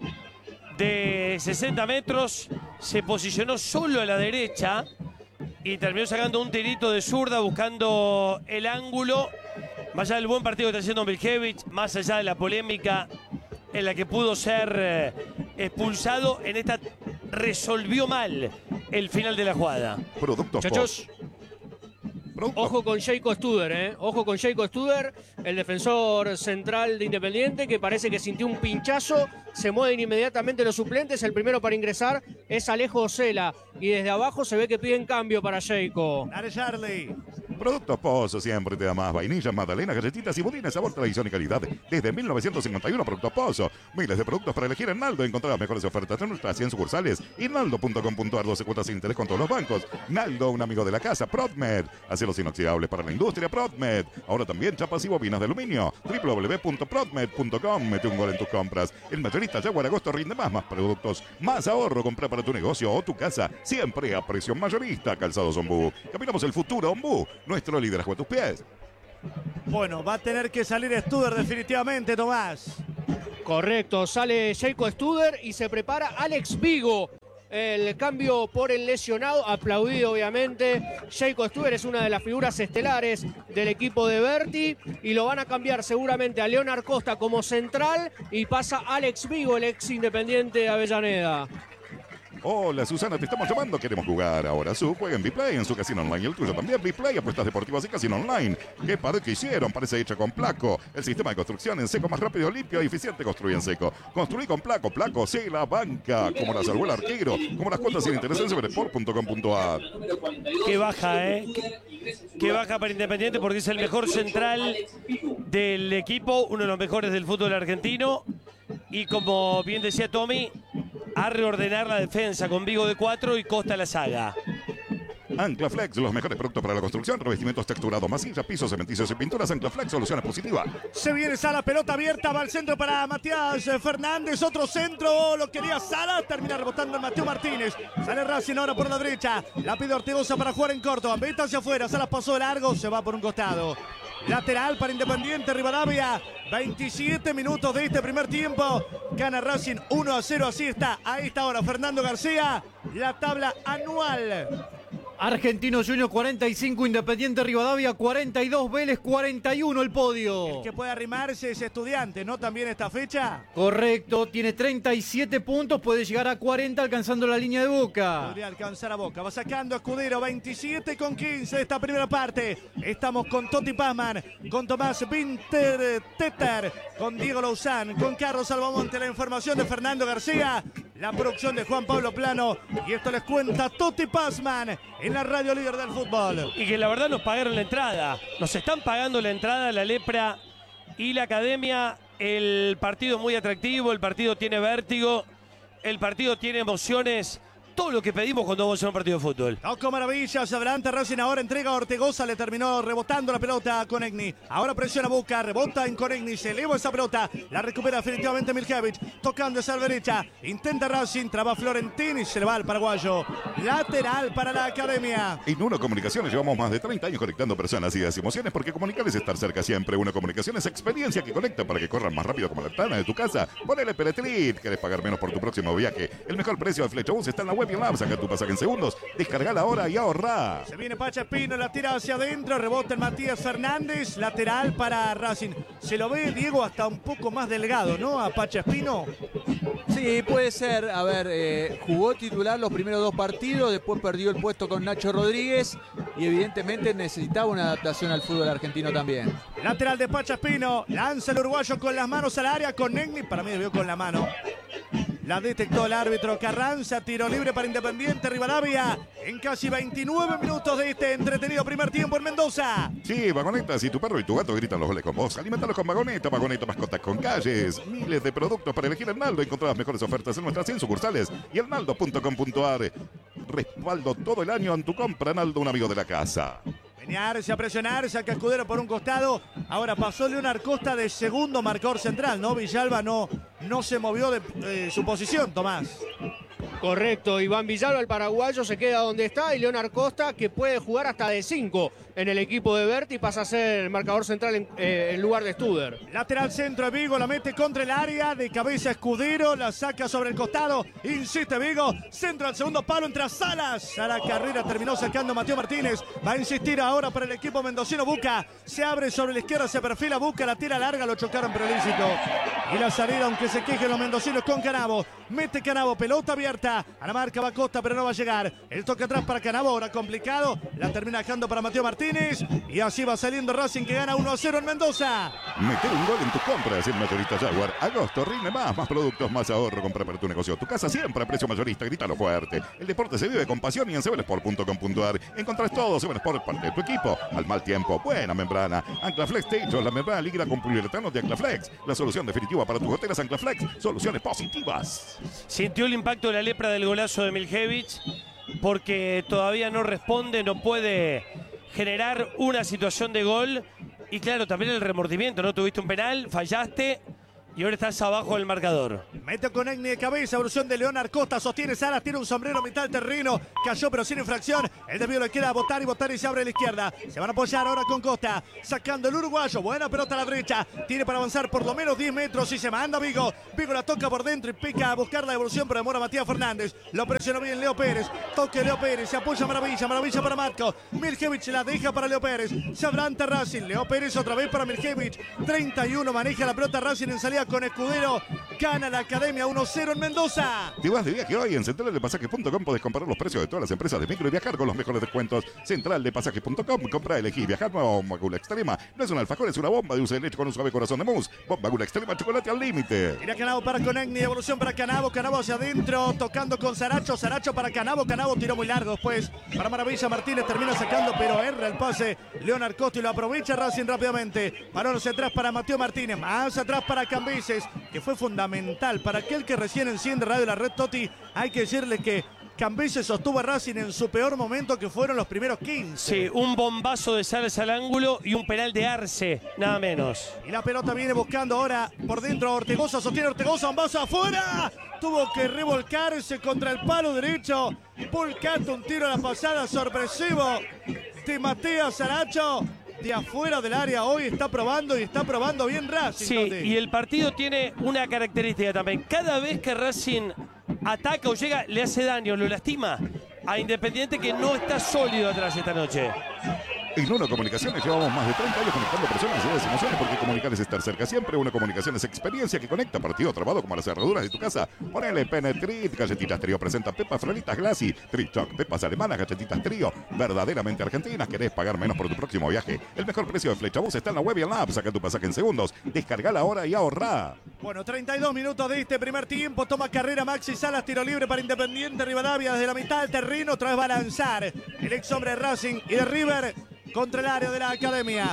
de 60 metros, se posicionó solo a la derecha y terminó sacando un tirito de zurda buscando el ángulo Más allá del buen partido que está haciendo Miljevic, más allá de la polémica en la que pudo ser expulsado, en esta resolvió mal el final de la jugada. Productos Muchachos, ojo con Jacob Studer, Ojo con Jacob Studer, el defensor central de Independiente, que parece que sintió un pinchazo. Se mueven inmediatamente los suplentes. El primero para ingresar es Alejo Ocela. Y desde abajo se ve que piden cambio para Jacob. Dale, Charlie. Productos Pozo siempre te da más vainillas, magdalenas, galletitas y budines, sabor, tradición y calidad. Desde 1951, Productos Pozo. Miles de productos para elegir en Naldo. Encontrar las mejores ofertas en nuestras 100 sucursales y naldo.com.ar, 12 cuotas sin interés con todos los bancos. Naldo, un amigo de la casa. Prodmed, aceros inoxidables para la industria. Prodmed, ahora también chapas y bobinas de aluminio. www.prodmed.com. Mete un gol en tus compras. El mayorista Jaguar Agosto rinde más productos, más ahorro. Compra para tu negocio o tu casa, siempre a precio mayorista. Calzados Ombú. Caminamos el futuro, Ombú. Nuestro liderazgo a tus pies. Bueno, va a tener que salir Studer definitivamente, Tomás. Correcto, sale Jacob Studer y se prepara Alex Vigo. El cambio por el lesionado, aplaudido obviamente. Jacob Studer es una de las figuras estelares del equipo de Berti y lo van a cambiar seguramente a Leonard Costa como central y pasa Alex Vigo, el ex Independiente de Avellaneda. Hola Susana, te estamos llamando, queremos jugar. Ahora juega en Biplay, en su casino online y el tuyo también. Biplay, apuestas deportivas y casino online. ¿Qué padre que hicieron? Parece hecha con Placo. El sistema de construcción en seco más rápido, limpio y eficiente. Construye en seco. Construí con Placo. Placo, sí, la banca. Como la salvó el arquero. Como las cuotas sin interés en sobresport.com.ar. Qué baja, Qué baja para Independiente porque es el mejor central del equipo, uno de los mejores del fútbol argentino. Y como bien decía Tommy, a reordenar la defensa con Vigo de 4 y Costa la saga. Anclaflex, los mejores productos para la construcción, revestimientos texturados, masilla, pisos, cementicios y pinturas. Anclaflex, soluciones positivas. Se viene Sala, pelota abierta, va al centro para Matías Fernández, otro centro, lo quería Sala, termina rebotando el Mateo Martínez. Sale Racing ahora por la derecha, la pide Ortigosa para jugar en corto, ambita hacia afuera, Sala pasó de largo, se va por un costado. Lateral para Independiente Rivadavia, 27 minutos de este primer tiempo, gana Racing 1-0, así está, a esta hora Fernando García, la tabla anual. Argentino Junior 45, Independiente Rivadavia 42, Vélez 41 el podio. El que puede arrimarse es Estudiante, ¿no? También esta fecha. Correcto, tiene 37 puntos, puede llegar a 40 alcanzando la línea de Boca. Podría alcanzar a Boca, va sacando a Escudero, 27-15 de esta primera parte. Estamos con Toti Pazman, con Tomás Winterteter, con Diego Lauzán, con Carlos Albamonte, la información de Fernando García, la producción de Juan Pablo Plano, y esto les cuenta Toti Pazman en la radio líder del fútbol. Y que la verdad nos pagaron la entrada. Nos están pagando la entrada la Lepra y la Academia. El partido es muy atractivo, el partido tiene vértigo, el partido tiene emociones. Todo lo que pedimos cuando vamos a un partido de fútbol. Toco maravillas, adelante Racing, ahora entrega a Ortegoza, le terminó rebotando la pelota a Conegni. Ahora presiona Boca, rebota en Conegni, se eleva esa pelota, la recupera definitivamente Miljevic, tocando esa derecha, intenta Racing, traba Florentini, se le va al paraguayo. Lateral para la Academia. En Uno Comunicaciones llevamos más de 30 años conectando personas, ideas y emociones, porque comunicar es estar cerca siempre. Uno Comunicaciones, experiencia que conecta para que corran más rápido como la ventana de tu casa. Ponele Peretrit, ¿querés pagar menos por tu próximo viaje? El mejor precio de Flechabús está en la web y en la app. Saca tu pasaje en segundos, descargala ahora y ahorra. Se viene Pacha Espino, la tira hacia adentro, rebota en Matías Fernández, lateral para Racing. Se lo ve, Diego, hasta un poco más delgado, ¿no? A Pacha Espino. Sí, puede ser. A ver, jugó titular los primeros 2 partidos, después perdió el puesto con Nacho Rodríguez y evidentemente necesitaba una adaptación al fútbol argentino también. Lateral de Pacha Espino, lanza el uruguayo con las manos al área, con Negni, para mí debió con la mano. La detectó el árbitro Carranza, tiro libre para Independiente Rivadavia en casi 29 minutos de este entretenido primer tiempo en Mendoza. Sí, Vagoneta, si tu perro y tu gato gritan los goles con vos, alimentalos con Vagoneta, Vagoneta mascotas con calles. Miles de productos para elegir en Naldo, encontrar las mejores ofertas en nuestras 100 sucursales y en naldo.com.ar. Respaldo todo el año en tu compra, Naldo, un amigo de la casa. Peñarse a presionar, saca Escudero por un costado. Ahora pasó Leonard Costa de segundo marcador central, ¿no? Villalba no se movió de su posición, Tomás. Correcto, Iván Villalba, el paraguayo, se queda donde está, y Leonard Costa, que puede jugar hasta de 5 en el equipo de Berti, pasa a ser el marcador central en lugar de Studer. Lateral centro de Vigo, la mete contra el área, de cabeza Escudero, la saca sobre el costado, insiste Vigo, centro al segundo palo, entra Salas, a la carrera terminó sacando Mateo Martínez, va a insistir ahora para el equipo mendocino. Buca se abre sobre la izquierda, se perfila Buca, la tira larga, lo chocaron pero lícito. Y la salida, aunque se quejen los mendocinos con Canavo, mete Canavo, pelota abierta, a la marca va Costa pero no va a llegar, el toque atrás para Canavo, ahora complicado, la termina dejando para Mateo Martínez, y así va saliendo Racing, que gana 1-0 en Mendoza. Meter un gol en tus compras en Mayorista Jaguar. Agosto rinde más productos, más ahorro. Compra para tu negocio, tu casa siempre a precio mayorista. Grítalo fuerte. El deporte se vive con pasión y en sevensport.com.ar encontrás todo. Sevensport, parte de tu equipo. Al mal tiempo, buena membrana. Anclaflex Techo, la membrana líquida con poliuretano de Anclaflex. La solución definitiva para tus goteras. Anclaflex, soluciones positivas. Sintió el impacto de la lepra del golazo de Miljevich, porque todavía no responde, no puede generar una situación de gol. Y claro, también el remordimiento, ¿no? Tuviste un penal, fallaste y ahora estás abajo del marcador. Mete con Egni de cabeza, evolución de Leonard Costa, sostiene Salas, tiene un sombrero a mitad del terreno, cayó pero sin infracción, el desvío le queda a botar y se abre a la izquierda, se van a apoyar ahora con Costa, sacando el uruguayo, buena pelota a la derecha, tiene para avanzar por lo menos 10 metros y se manda Vigo, Vigo la toca por dentro y pica a buscar la evolución, pero demora Matías Fernández, lo presionó bien Leo Pérez, toque Leo Pérez, se apoya Maravilla para Marco, Miljevich la deja para Leo Pérez, se adelanta Racing, Leo Pérez otra vez para Miljevich, 31 maneja la pelota Racing en salida con Escudero, gana la Academia 1-0 en Mendoza. Te vas de viaje hoy en centraldepasajes.com. Podés comparar los precios de todas las empresas de micro y viajar con los mejores descuentos. Centraldepasajes.com. Compra, elegí viajar. Bomba Gula Extrema. No es un alfajor, es una bomba de dulce de leche con un suave corazón de mousse. Bomba Gula Extrema, chocolate al límite. Mira Canavo para Conegni, evolución para Canavo, Canavo hacia adentro, tocando con Saracho, Saracho para Canavo, Canavo tiró muy largo después. Para Maravilla Martínez termina sacando, pero erra el pase. Leonard Costa y lo aprovecha Racing rápidamente. Balón hacia atrás para Mateo Martínez, más atrás para Cambises, que fue fundamental para aquel que recién enciende Radio La Red, Toti. Hay que decirle que Cambises sostuvo a Racing en su peor momento, que fueron los primeros 15. Sí, un bombazo de Salas al ángulo y un penal de Arce, nada menos. Y la pelota viene buscando ahora por dentro a Ortegoza, sostiene Ortegoza, un vaso afuera. Tuvo que revolcarse contra el palo derecho. Volcando un tiro a la pasada sorpresivo de Matías Saracho. De afuera del área hoy está probando y está probando bien Racing. Sí, y el partido tiene una característica también. Cada vez que Racing ataca o llega, le hace daño, lo lastima a Independiente, que no está sólido atrás esta noche. En Uno Comunicaciones llevamos más de 30 años conectando personas, ideas y emociones, porque comunicar es estar cerca siempre. Uno Comunicación es experiencia que conecta partido trabado como las cerraduras de tu casa. Ponele Penetrit, galletitas Trío presenta Pepas Floritas Glassy, Trichoc, Pepas alemanas, galletitas Trío, verdaderamente argentinas. ¿Querés pagar menos por tu próximo viaje? El mejor precio de Flechabús está en la web y en la app. Saca tu pasaje en segundos, descargala ahora y ahorrá. Bueno, 32 minutos de este primer tiempo. Toma carrera Maxi Salas, tiro libre para Independiente Rivadavia desde la mitad del terreno. Otra vez va a lanzar el ex hombre de Racing y de River contra el área de la Academia.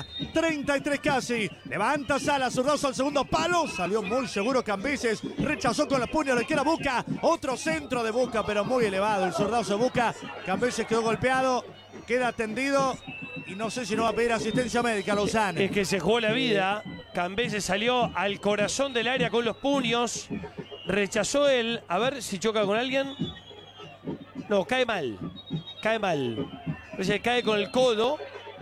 33 casi. Levanta Salas, zurdazo al segundo palo. Salió muy seguro Cambises. Rechazó con la puño de izquierda Buca. Otro centro de Buca, pero muy elevado el zurdazo de Buca. Cambises quedó golpeado. Queda tendido. Y no sé si no va a pedir asistencia médica a Lozano. Es que se jugó la vida. Cambises salió al corazón del área con los puños. Rechazó él. A ver si choca con alguien. No, cae mal. Cae mal. Se cae con el codo.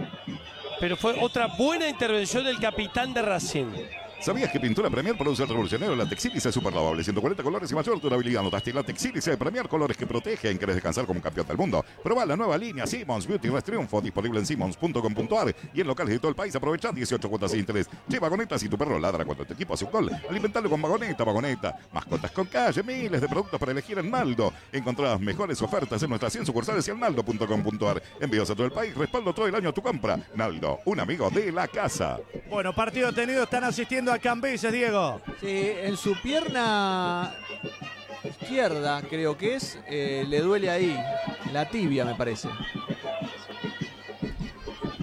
Pero fue otra buena intervención del capitán de Racing. ¿Sabías que Pintura Premier produce el revolucionario Latex Sílice super lavable? 140 colores y mayor durabilidad. Notaste Latex Sílice de Premier, colores que protegen. ¿Querés descansar como un campeón del mundo? Probá la nueva línea Simmons Beauty Rest Triunfo, disponible en simmons.com.ar y en locales de todo el país. Aprovechá 18 cuotas sin interés. Che, Vagoneta, si tu perro ladra cuando tu equipo hace un gol, alimentalo con Vagoneta. Mascotas con calle, miles de productos para elegir en Naldo. Encontrá las mejores ofertas en nuestras 100 sucursales y en naldo.com.ar. Envíos a todo el país, respaldo todo el año a tu compra. Naldo, un amigo de la casa. Bueno, partido tenido, están asistiendo a Cambises, Diego. Sí, en su pierna izquierda, creo que es, le duele ahí, la tibia me parece.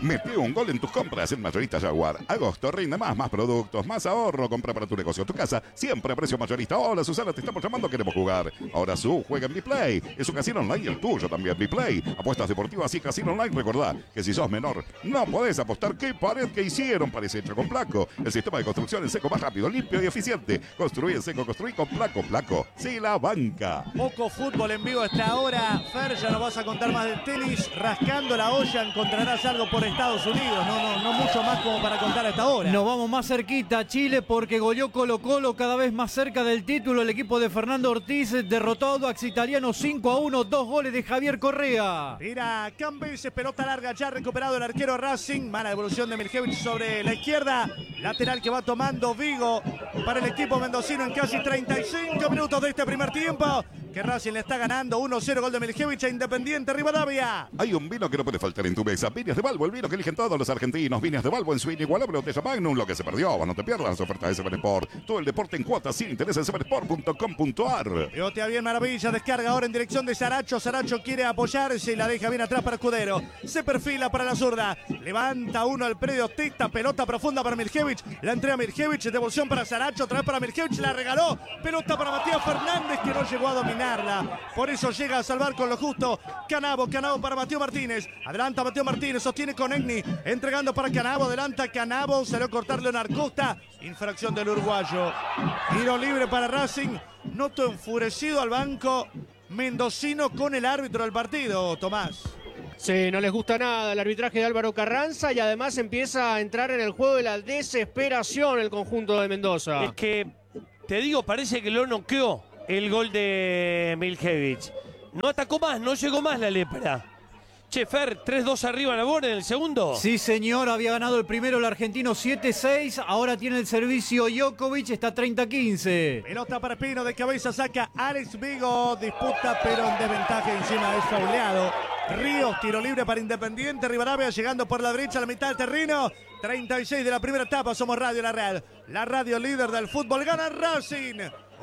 Mete un gol en tus compras en Mayorista Jaguar. Agosto rinde más productos, más ahorro. Compra para tu negocio, tu casa, siempre a precio mayorista. Hola Susana, te estamos llamando, queremos jugar. Ahora juega en Biplay. Es un casino online y el tuyo también, Biplay. Apuestas deportivas y casino online. Recordá que si sos menor, no podés apostar. ¿Qué pared que hicieron? Parece hecho con Placo. El sistema de construcción en seco más rápido, limpio y eficiente. Construí en seco, construí con Placo. Placo, sí la banca. Poco fútbol en vivo a esta hora. Fer, ya nos vas a contar más del tenis. Rascando la olla encontrarás algo por Estados Unidos. No mucho más como para contar a esta hora. Nos vamos más cerquita a Chile porque goleó Colo-Colo cada vez más cerca del título. El equipo de Fernando Ortiz derrotó a Audax Italiano 5-1. 2 goles de Javier Correa. Tira Cambeses, pelota larga, ya recuperado el arquero Racing. Mala devolución de Miljevic sobre la izquierda. Lateral que va tomando Vigo para el equipo mendocino en casi 35 minutos de este primer tiempo. Que Racing le está ganando 1-0, gol de Miljevic a Independiente Rivadavia. Hay un vino que no puede faltar en tu mesa. Viñas de Balbo, el vino que eligen todos los argentinos. Viñas de Balbo en su inigualable botella Magnum. Lo que se perdió, no te pierdas las ofertas de Seven Sport. Todo el deporte en cuotas sin interés en sevensport.com.ar. Pegotea bien Maravilla, descarga ahora en dirección de Saracho. Saracho quiere apoyarse y la deja bien atrás para Escudero. Se perfila para la zurda. Levanta uno al predio Tita, pelota profunda para Miljevic. La entrega Miljevic, devolución para Saracho, otra vez para Miljevic, la regaló. Pelota para Matías Fernández que no llegó a dominarla. Por eso llega a salvar con lo justo Canabo para Mateo Martínez. Adelanta Mateo Martínez, sostiene con Egni, entregando para Canabo, adelanta Canabo, salió a cortar Leonardo Costa. Infracción del uruguayo. Tiro libre para Racing. Noto enfurecido al banco mendocino con el árbitro del partido, Tomás. Sí, no les gusta nada el arbitraje de Álvaro Carranza y además empieza a entrar en el juego de la desesperación el conjunto de Mendoza. Es que, te digo, parece que lo noqueó el gol de Miljevic. No atacó más, no llegó más la lepra. Che, Fer, 3-2 arriba Nabor en el segundo. Sí, señor, había ganado el primero el argentino 7-6. Ahora tiene el servicio Djokovic, está 30-15. Pelota para Espino, de cabeza saca Alex Vigo. Disputa, pero en desventaja, encima es fauleado. Ríos, tiro libre para Independiente Rivadavia, llegando por la derecha a la mitad del terreno. 36 de la primera etapa, somos Radio La Red. La radio líder del fútbol, gana Racing.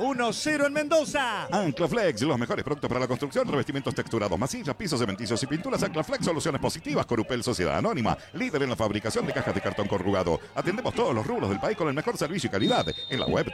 1-0 en Mendoza. Anclaflex, los mejores productos para la construcción, revestimientos texturados, masillas, pisos cementicios y pinturas. Anclaflex, soluciones positivas. Corupel, Sociedad Anónima, líder en la fabricación de cajas de cartón corrugado. Atendemos todos los rubros del país con el mejor servicio y calidad. En la web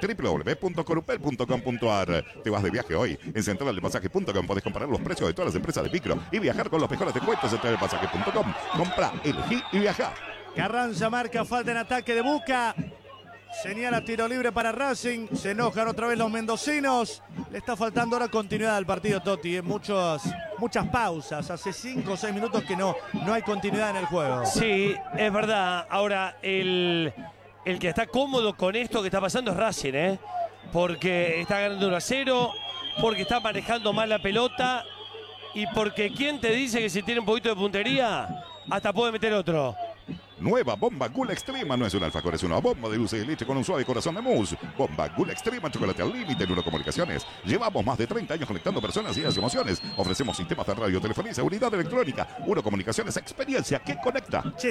www.corupel.com.ar. Te vas de viaje hoy. En centraldepasaje.com podés comparar los precios de todas las empresas de micro y viajar con los mejores descuentos en centraldepasaje.com. Compra, elegí y viaja. Carranza marca falta en ataque de Buca. Señala tiro libre para Racing. Se enojan otra vez los mendocinos. Le está faltando ahora continuidad al partido, Totti. Muchas pausas. Hace 5 o 6 minutos que no hay continuidad en el juego. Sí, es verdad. Ahora, el que está cómodo con esto que está pasando es Racing, ¿eh? Porque está ganando 1-0, porque está manejando mal la pelota y porque ¿quién te dice que si tiene un poquito de puntería hasta puede meter otro? Nueva Bomba Gula Extrema, no es un alfajor, es una bomba de dulce de leche con un suave corazón de mousse. Bomba Gula Extrema, chocolate al límite en Uno Comunicaciones. Llevamos más de 30 años conectando personas y las emociones. Ofrecemos sistemas de radio, telefonía y seguridad electrónica. Uno Comunicaciones, experiencia que conecta. Che,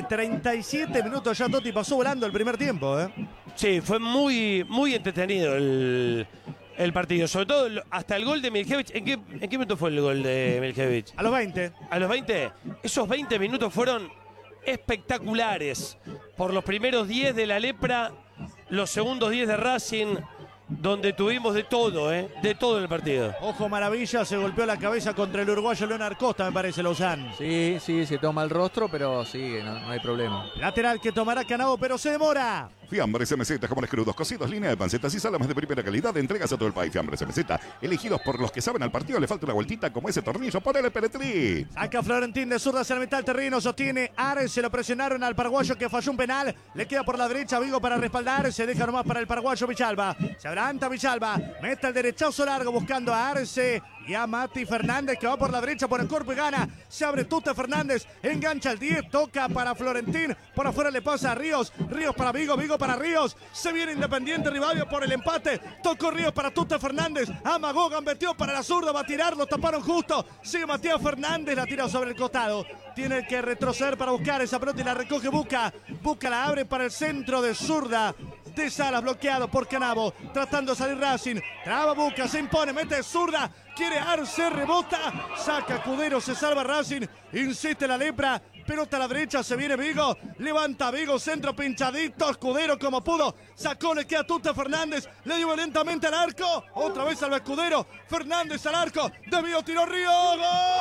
37 minutos ya, Totti, pasó volando el primer tiempo, ¿eh? Sí, fue muy entretenido el partido. Sobre todo hasta el gol de Miljevic. ¿En qué minuto fue el gol de Miljevic? A los 20. ¿A los 20? Esos 20 minutos fueron espectaculares. Por los primeros 10 de la lepra, los segundos 10 de Racing, donde tuvimos de todo en el partido. Ojo Maravilla, se golpeó la cabeza contra el uruguayo Leonardo Costa, me parece, Lozán. Sí, se toma el rostro, pero sigue, no hay problema. Lateral que tomará Canabo, pero se demora. Fiambres MZ, jamones crudos, cocidos, línea de pancetas y salames de primera calidad. Entregas a todo el país. Fiambres MZ, elegidos por los que saben al partido. Le falta una vueltita como ese tornillo. Ponele Peretri. Saca Florentín de zurda hacia la mitad del terreno. Sostiene Ares. Se lo presionaron al paraguayo que falló un penal. Le queda por la derecha Vigo para respaldar. Se deja nomás para el paraguayo Villalba. Se adelanta Villalba. Mete el derechazo largo buscando a Arce y a Mati Fernández que va por la derecha por el cuerpo y gana. Se abre Tuta Fernández. Engancha el 10. Toca para Florentín. Por afuera le pasa a Ríos. Ríos para Vigo. Vigo para Ríos. Se viene Independiente Rivadavia por el empate. Tocó Ríos para Tuta Fernández. Amagó, gambeteó para la zurda. Va a tirar. Lo taparon justo. Sigue Matías Fernández. La tira sobre el costado. Tiene que retroceder para buscar esa pelota y la recoge Buca. Buca la abre para el centro de zurda de Salas, bloqueado por Canabo, tratando de salir Racing. Traba Buca, se impone, mete zurda. quiere Arce, rebota, saca Escudero, se salva Racing, insiste la Lepra, pelota a la derecha, se viene Vigo, levanta Vigo, centro pinchadito, Escudero como pudo, sacó, le queda Tuta Fernández, le dio lentamente al arco, otra vez salva Escudero, Fernández al arco, desvío, tiró Río, ¡gol!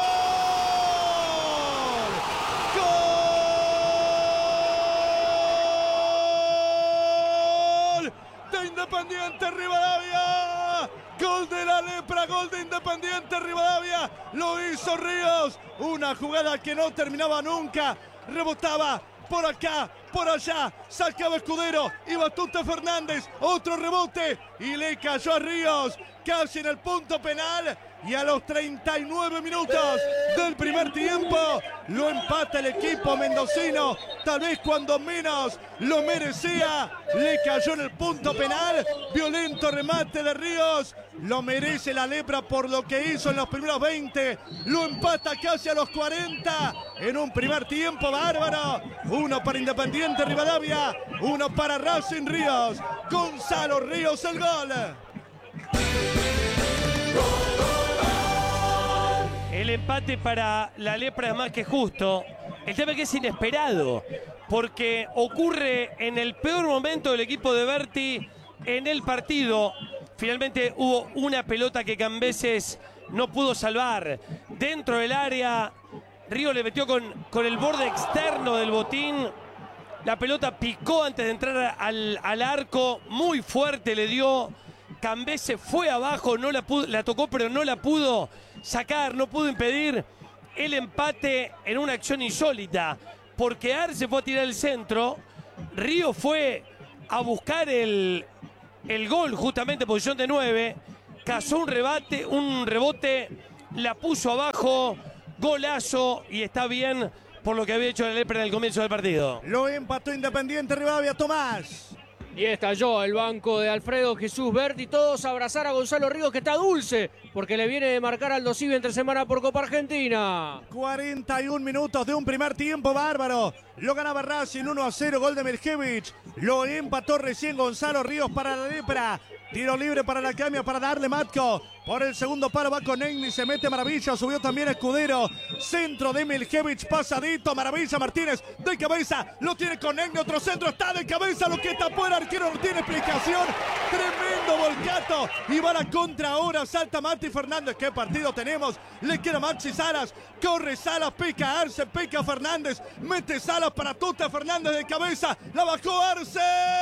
¡Gol! De Independiente Rivadavia. Gol de la Lepra, gol de Independiente Rivadavia. Lo hizo Ríos. Una jugada que no terminaba nunca. Rebotaba por acá, por allá. Sacaba Escudero. Iba Tuta Fernández. Otro rebote. Y le cayó a Ríos. Casi en el punto penal. Y a los 39 minutos del primer tiempo lo empata el equipo mendocino. Tal vez cuando menos lo merecía. Le cayó en el punto penal. Violento remate de Ríos. Lo merece la Lepra por lo que hizo en los primeros 20. Lo empata casi a los 40. En un primer tiempo bárbaro. Uno para Independiente Rivadavia. Uno para Racing Ríos. Gonzalo Ríos el gol. El empate para la Lepra es más que justo. El tema es que es inesperado, porque ocurre en el peor momento del equipo de Berti en el partido. Finalmente hubo una pelota que Cambeses no pudo salvar. Dentro del área, Río le metió con el borde externo del botín. La pelota picó antes de entrar al arco, muy fuerte le dio. Cambeses fue abajo, la tocó pero no la pudo sacar, no pudo impedir el empate en una acción insólita, porque Arce fue a tirar el centro, Río fue a buscar el gol justamente en posición de 9, cazó un rebote, la puso abajo, golazo, y está bien por lo que había hecho la Lepra en el comienzo del partido. Lo empató Independiente Rivadavia, Tomás. Y estalló el banco de Alfredo Jesús Berti. Todos a abrazar a Gonzalo Ríos, que está dulce, porque le viene de marcar Aldo Civi entre semana por Copa Argentina. 41 minutos de un primer tiempo bárbaro. Lo ganaba Racing 1-0, gol de Miljevich. Lo empató recién Gonzalo Ríos para la Lepra. Tiro libre para la Camia, para darle Matco. Por el segundo palo va con Egni, se mete Maravilla, subió también Escudero. Centro de Miljevich, pasadito, Maravilla Martínez, de cabeza, lo tiene con Egni, otro centro, está de cabeza, lo que tapó el arquero, no tiene explicación. Tremendo volcato, y va la contra ahora, salta Mati Fernández, qué partido tenemos, le queda Maxi Salas, corre Salas, pica Arce, pica Fernández, mete Salas para Tuta Fernández de cabeza, la bajó Arce.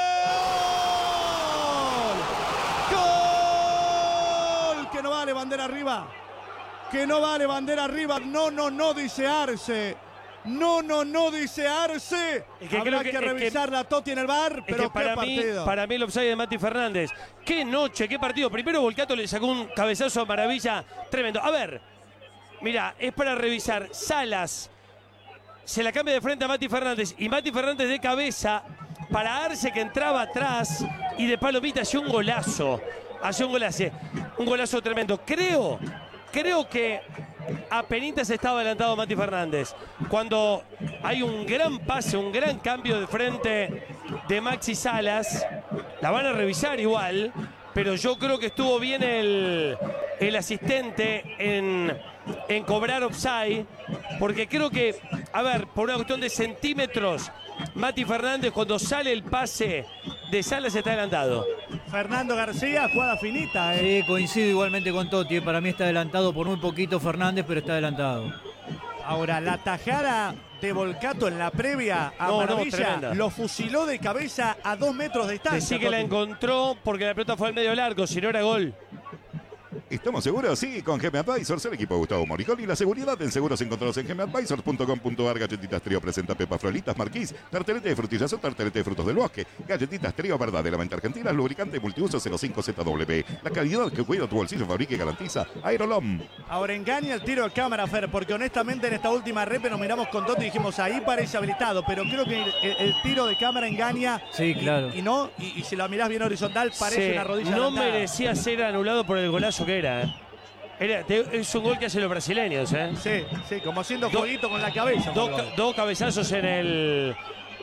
¡Gol! Que no vale bandera arriba. Que no vale bandera arriba. No, dice Arce. No, dice Arce. Habrá que revisar la Toti en el VAR, pero qué partido. Para mí el offside de Mati Fernández. Qué noche, qué partido. Primero Volcato le sacó un cabezazo a Maravilla tremendo. A ver, mira, es para revisar. Salas se la cambia de frente a Mati Fernández, y Mati Fernández de cabeza para Arce, que entraba atrás, y de palomita hacía un golazo. Un golazo tremendo. Creo que apenitas estaba adelantado Mati Fernández. Cuando hay un gran pase, un gran cambio de frente de Maxi Salas, la van a revisar igual, pero yo creo que estuvo bien el asistente en cobrar offside, porque creo que, a ver, por una cuestión de centímetros, Mati Fernández, cuando sale el pase de Salas, está adelantado. Fernando García, jugada finita. Sí, coincido igualmente con Toti. Para mí está adelantado por muy poquito Fernández, pero está adelantado. Ahora, la tajada de Volcato en la previa a Maravilla lo fusiló de cabeza a 2 metros de distancia. Sí que la encontró porque la pelota fue al medio largo, si no era gol. ¿Estamos seguros? Sí, con GM Advisors, el equipo de Gustavo Moriconi. La seguridad en seguros encontrados en gmadvisors.com.ar. Galletitas Trío presenta Pepa Frolitas Marquís, tartelete de frutillas o tartelete de frutos del bosque. Galletitas Trío, verdad de la mente argentina, lubricante multiuso 05ZW. La calidad que cuida tu bolsillo, fabrica y garantiza Aerolom. Ahora engaña el tiro de cámara, Fer, porque honestamente en esta última repe nos miramos con Toti y dijimos, ahí parece habilitado, pero creo que el tiro de cámara engaña. Sí, claro. Y si la mirás bien horizontal, parece una rodilla no adelantada. Merecía ser anulado por el golazo que era. Es un gol que hacen los brasileños, ¿eh? Sí, como haciendo jueguito con la cabeza. Dos cabezazos en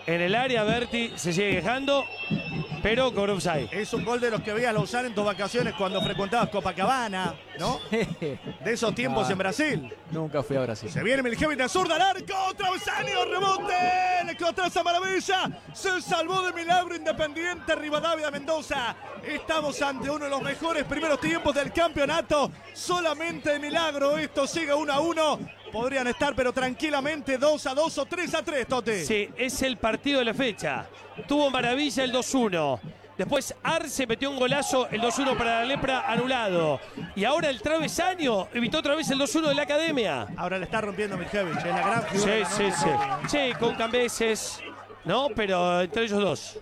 en el área. Berti se sigue quejando, pero con offside. Es un gol de los que veías usar en tus vacaciones cuando frecuentabas Copacabana, ¿no? De esos tiempos en Brasil. Nunca fui a Brasil. Se viene Miljevic de zurda al arco, travesaño, rebote, le encontró esa maravilla, se salvó de milagro Independiente Rivadavia Mendoza. Estamos ante uno de los mejores primeros tiempos del campeonato, solamente de milagro esto sigue 1-1. Podrían estar, pero tranquilamente 2-2 o 3-3, Tote. Sí, es el partido de la fecha. Tuvo maravilla el 2-1. Después Arce metió un golazo, el 2-1 para la Lepra, anulado. Y ahora el travesaño evitó otra vez el 2-1 de la Academia. Ahora le está rompiendo Miljevic, es la gran figura. Sí, con Cambeses, ¿no? Pero entre ellos dos.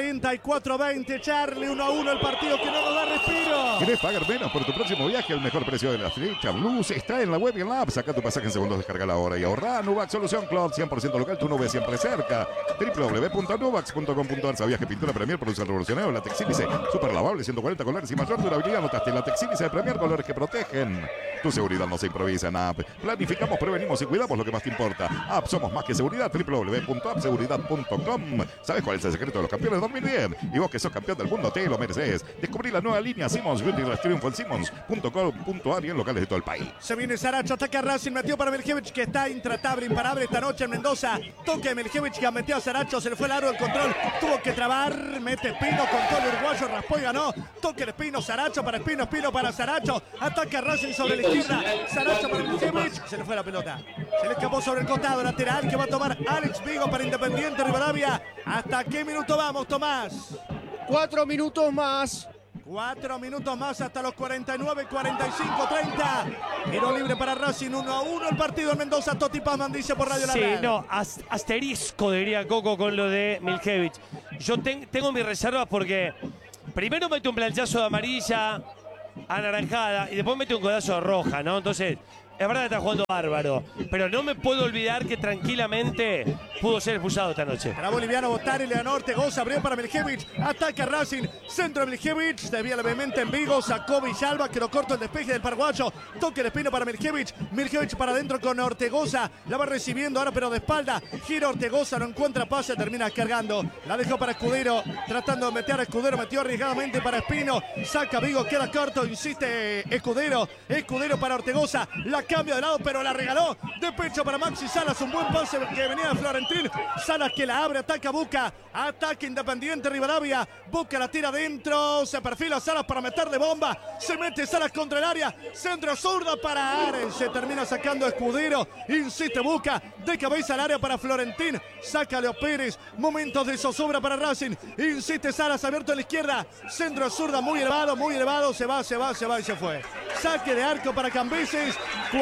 44-20, Charlie, 1-1 el partido que no nos da respiro. ¿Querés pagar menos por tu próximo viaje? El mejor precio de la fecha Blues está en la web y en la app. Saca tu pasaje en segundos, descarga la hora y ahorra. Nubax Solución Club, 100% local, tu nube siempre cerca. www.nubax.com.ar. Sabías que pintura Premier produce el revolucionario la Texílice super lavable, 140 colores y mayor durabilidad. Notaste la Texílice de Premier, colores que protegen. Tu seguridad no se improvisa en app. Planificamos, prevenimos y cuidamos lo que más te importa. App, somos más que seguridad. www.appseguridad.com. ¿Sabes cuál es el secreto de los campeones? Dormir bien. Y vos que sos campeón del mundo te lo mereces. Descubrí la nueva línea Simmons Beauty Triunfo en Simmons.com.ar y en locales de todo el país. Se viene Saracho, ataca a Racing, metió para Miljevic que está intratable, imparable esta noche en Mendoza. Toque de Miljevic que metió a Saracho, se le fue largo el control, tuvo que trabar, mete Espino con todo el uruguayo, raspó y ganó. Toque de Espino, Saracho para Espino, Espino para Saracho. Ataca a Racing sobre la izquierda, Saracho para Miljevic, se le fue la pelota. Se le escapó sobre el costado lateral que va a tomar Alex Vigo para Independiente Rivadavia. ¿Hasta qué minuto vamos, Tomás? 4 minutos más. 4 minutos más hasta los 49, 45, 30. Tiro libre para Racing, 1-1 el partido en Mendoza. Toti Pazman dice por Radio La Red. Sí, no, asterisco diría Coco con lo de Miljevic. Yo tengo mis reservas porque primero mete un planchazo de amarilla anaranjada y después mete un codazo de roja, ¿no? Entonces, es verdad que está jugando bárbaro, pero no me puedo olvidar que tranquilamente pudo ser expulsado esta noche. Para boliviano Botari, le ganó Ortegoza, abrió para Miljevic, ataca Racing, centro de Miljevic, desvía levemente en Vigo, sacó Villalba, quedó corto el despeje del paraguayo, toque de Espino para Miljevic, Miljevic para adentro con Ortegoza, la va recibiendo ahora pero de espalda, gira Ortegoza, no encuentra pase, termina cargando, la dejó para Escudero, tratando de meter a Escudero, metió arriesgadamente para Espino, saca Vigo, queda corto, insiste Escudero para Ortegoza, la cambio de lado, pero la regaló de pecho para Maxi Salas, un buen pase que venía de Florentín, Salas que la abre, ataca Buca, ataque Independiente Rivadavia, Buca la tira adentro, se perfila Salas para meterle bomba, se mete Salas contra el área, centro zurda para Ares, se termina sacando Escudero, insiste Buca, de cabeza al área para Florentín, saca Leo Pérez, momentos de zozobra para Racing, insiste Salas abierto a la izquierda, centro zurda muy elevado, se va y se fue. Saque de arco para Cambeses,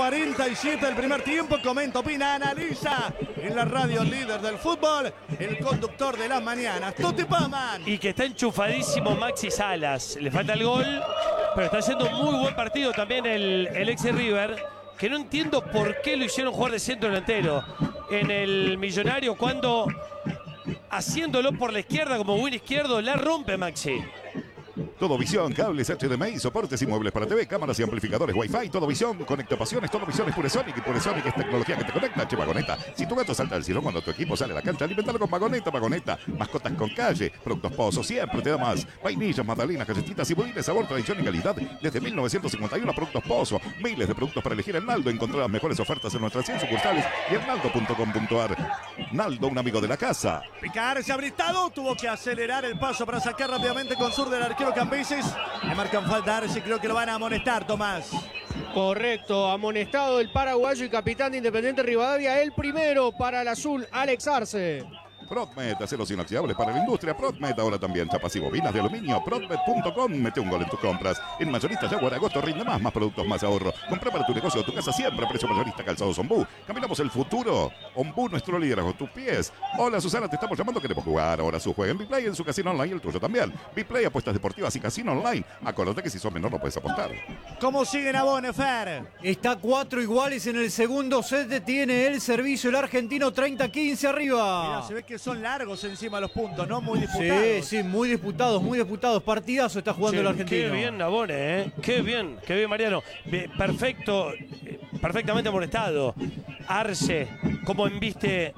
47 del primer tiempo, comenta, opina, analiza en la radio líder del fútbol, el conductor de las mañanas, Toti Pazman. Y que está enchufadísimo Maxi Salas, le falta el gol, pero está haciendo un muy buen partido también el ex River, que no entiendo por qué lo hicieron jugar de centro delantero en el Millonario cuando haciéndolo por la izquierda como buen izquierdo la rompe Maxi. Todo Visión, cables HDMI, soportes y muebles para TV, cámaras y amplificadores Wi-Fi. Todo Visión, conecta pasiones. Todo Visión es Puresonic y Puresonic es tecnología que te conecta. Che, Vagoneta. Si tu gato salta al cielo cuando tu equipo sale a la cancha, alimentalo con Vagoneta. Mascotas con calle. Productos Pozo siempre te da más. Vainillas, magdalenas, galletitas y budines, sabor, tradición y calidad. Desde 1951, Productos Pozo. Miles de productos para elegir en Naldo. Encontrá las mejores ofertas en nuestras 100 sucursales y en naldo.com.ar. Naldo, un amigo de la casa. Picar se ha gritado, tuvo que acelerar el paso para sacar rápidamente con sur del arquero Cambeses. Le marcan falta a Arce, creo que lo van a amonestar, Tomás. Correcto, amonestado el paraguayo y capitán de Independiente Rivadavia, el primero para el azul, Alex Arce. Protmed, aceros inoxidables para la industria. Protmed, ahora también chapas y bobinas de aluminio. Protmed.com, mete un gol en tus compras. En Mayorista Jaguar, agosto rinde más productos, más ahorro. Compra para tu negocio o tu casa siempre, precio mayorista, calzados Ombú. Caminamos el futuro. Ombú, nuestro liderazgo, tus pies. Hola Susana, te estamos llamando, queremos jugar. Ahora su juega en Biplay, en su casino online y el tuyo también. Biplay, apuestas deportivas y casino online. Acordate que si sos menor no puedes apostar. ¿Cómo siguen a Bonefer? Está 4 iguales en el segundo set, tiene el servicio el argentino 30-15 arriba. Mirá, se ve que son largos encima los puntos, ¿no? Muy disputados. Sí, muy disputados. Partidazo está jugando el argentino. Qué bien Nabone, ¿eh? Qué bien Mariano. Perfectamente amonestado. Arce, como embiste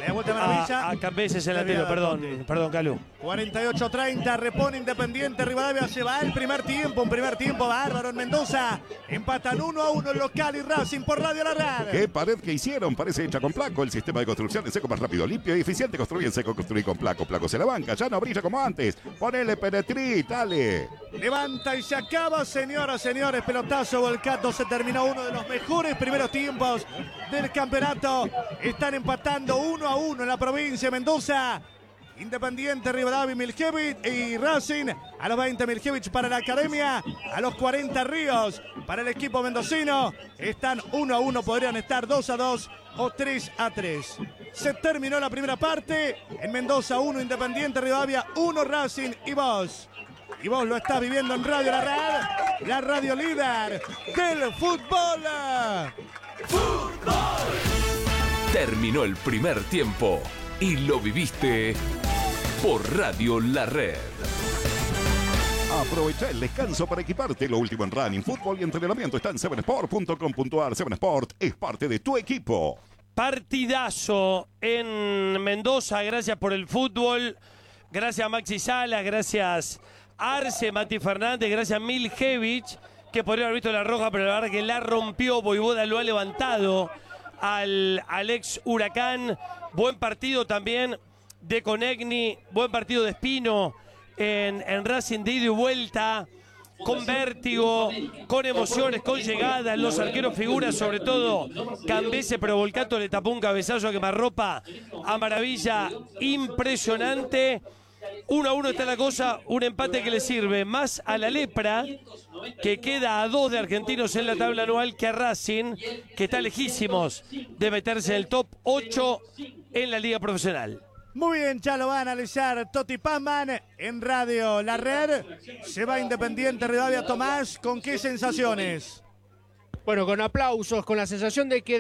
Le da vuelta Maravilla. A Cambeses en la tele, perdón, Calu. 48-30, repone Independiente Rivadavia, se va el primer tiempo, un primer tiempo bárbaro en Mendoza. Empatan 1-1 el local y Racing por Radio La Red. ¿Qué pared que hicieron? Parece hecha con Placo. El sistema de construcción es seco, más rápido, limpio y eficiente. Construye en seco, construye con Placo. Placo se la banca, ya no brilla como antes. Ponele Penetrí, dale. Levanta y se acaba, señoras, señores. Pelotazo volcado, se terminó uno de los mejores primeros tiempos del campeonato. Están empatando 1-1 en la provincia de Mendoza. Independiente, Rivadavia, Miljevic y Racing. A los 20 Miljevic para la Academia. A los 40 Ríos para el equipo mendocino. Están 1-1, podrían estar 2-2 o 3-3. Se terminó la primera parte. En Mendoza 1, Independiente, Rivadavia 1, Racing y vos. Y vos lo estás viviendo en Radio La Red, la radio líder del fútbol. Terminó el primer tiempo y lo viviste por Radio La Red. Aprovecha el descanso para equiparte. Lo último en running, fútbol y entrenamiento está en 7sport.com.ar. 7sport es parte de tu equipo. Partidazo en Mendoza, gracias por el fútbol. Gracias a Maxi Salas, gracias Arce, Mati Fernández, gracias a Miljevic, que podría haber visto la roja, pero la verdad que la rompió. Voivoda lo ha levantado al ex Huracán. Buen partido también de Conegni, buen partido de Espino en Racing de ida y vuelta, con vértigo, con emociones, con llegadas. Los arqueros figuras, sobre todo Cambese, pero Volcato le tapó un cabezazo a quemarropa a Maravilla, impresionante. 1-1 está la cosa, un empate que le sirve más a la Lepra, que queda a 2 de Argentinos en la tabla anual, que a Racing, que está lejísimos de meterse en el top 8 en la liga profesional. Muy bien, ya lo va a analizar Toti Pazman en Radio La Red. Se va Independiente Rivadavia. Tomás, ¿con qué sensaciones? Bueno, con aplausos, con la sensación de que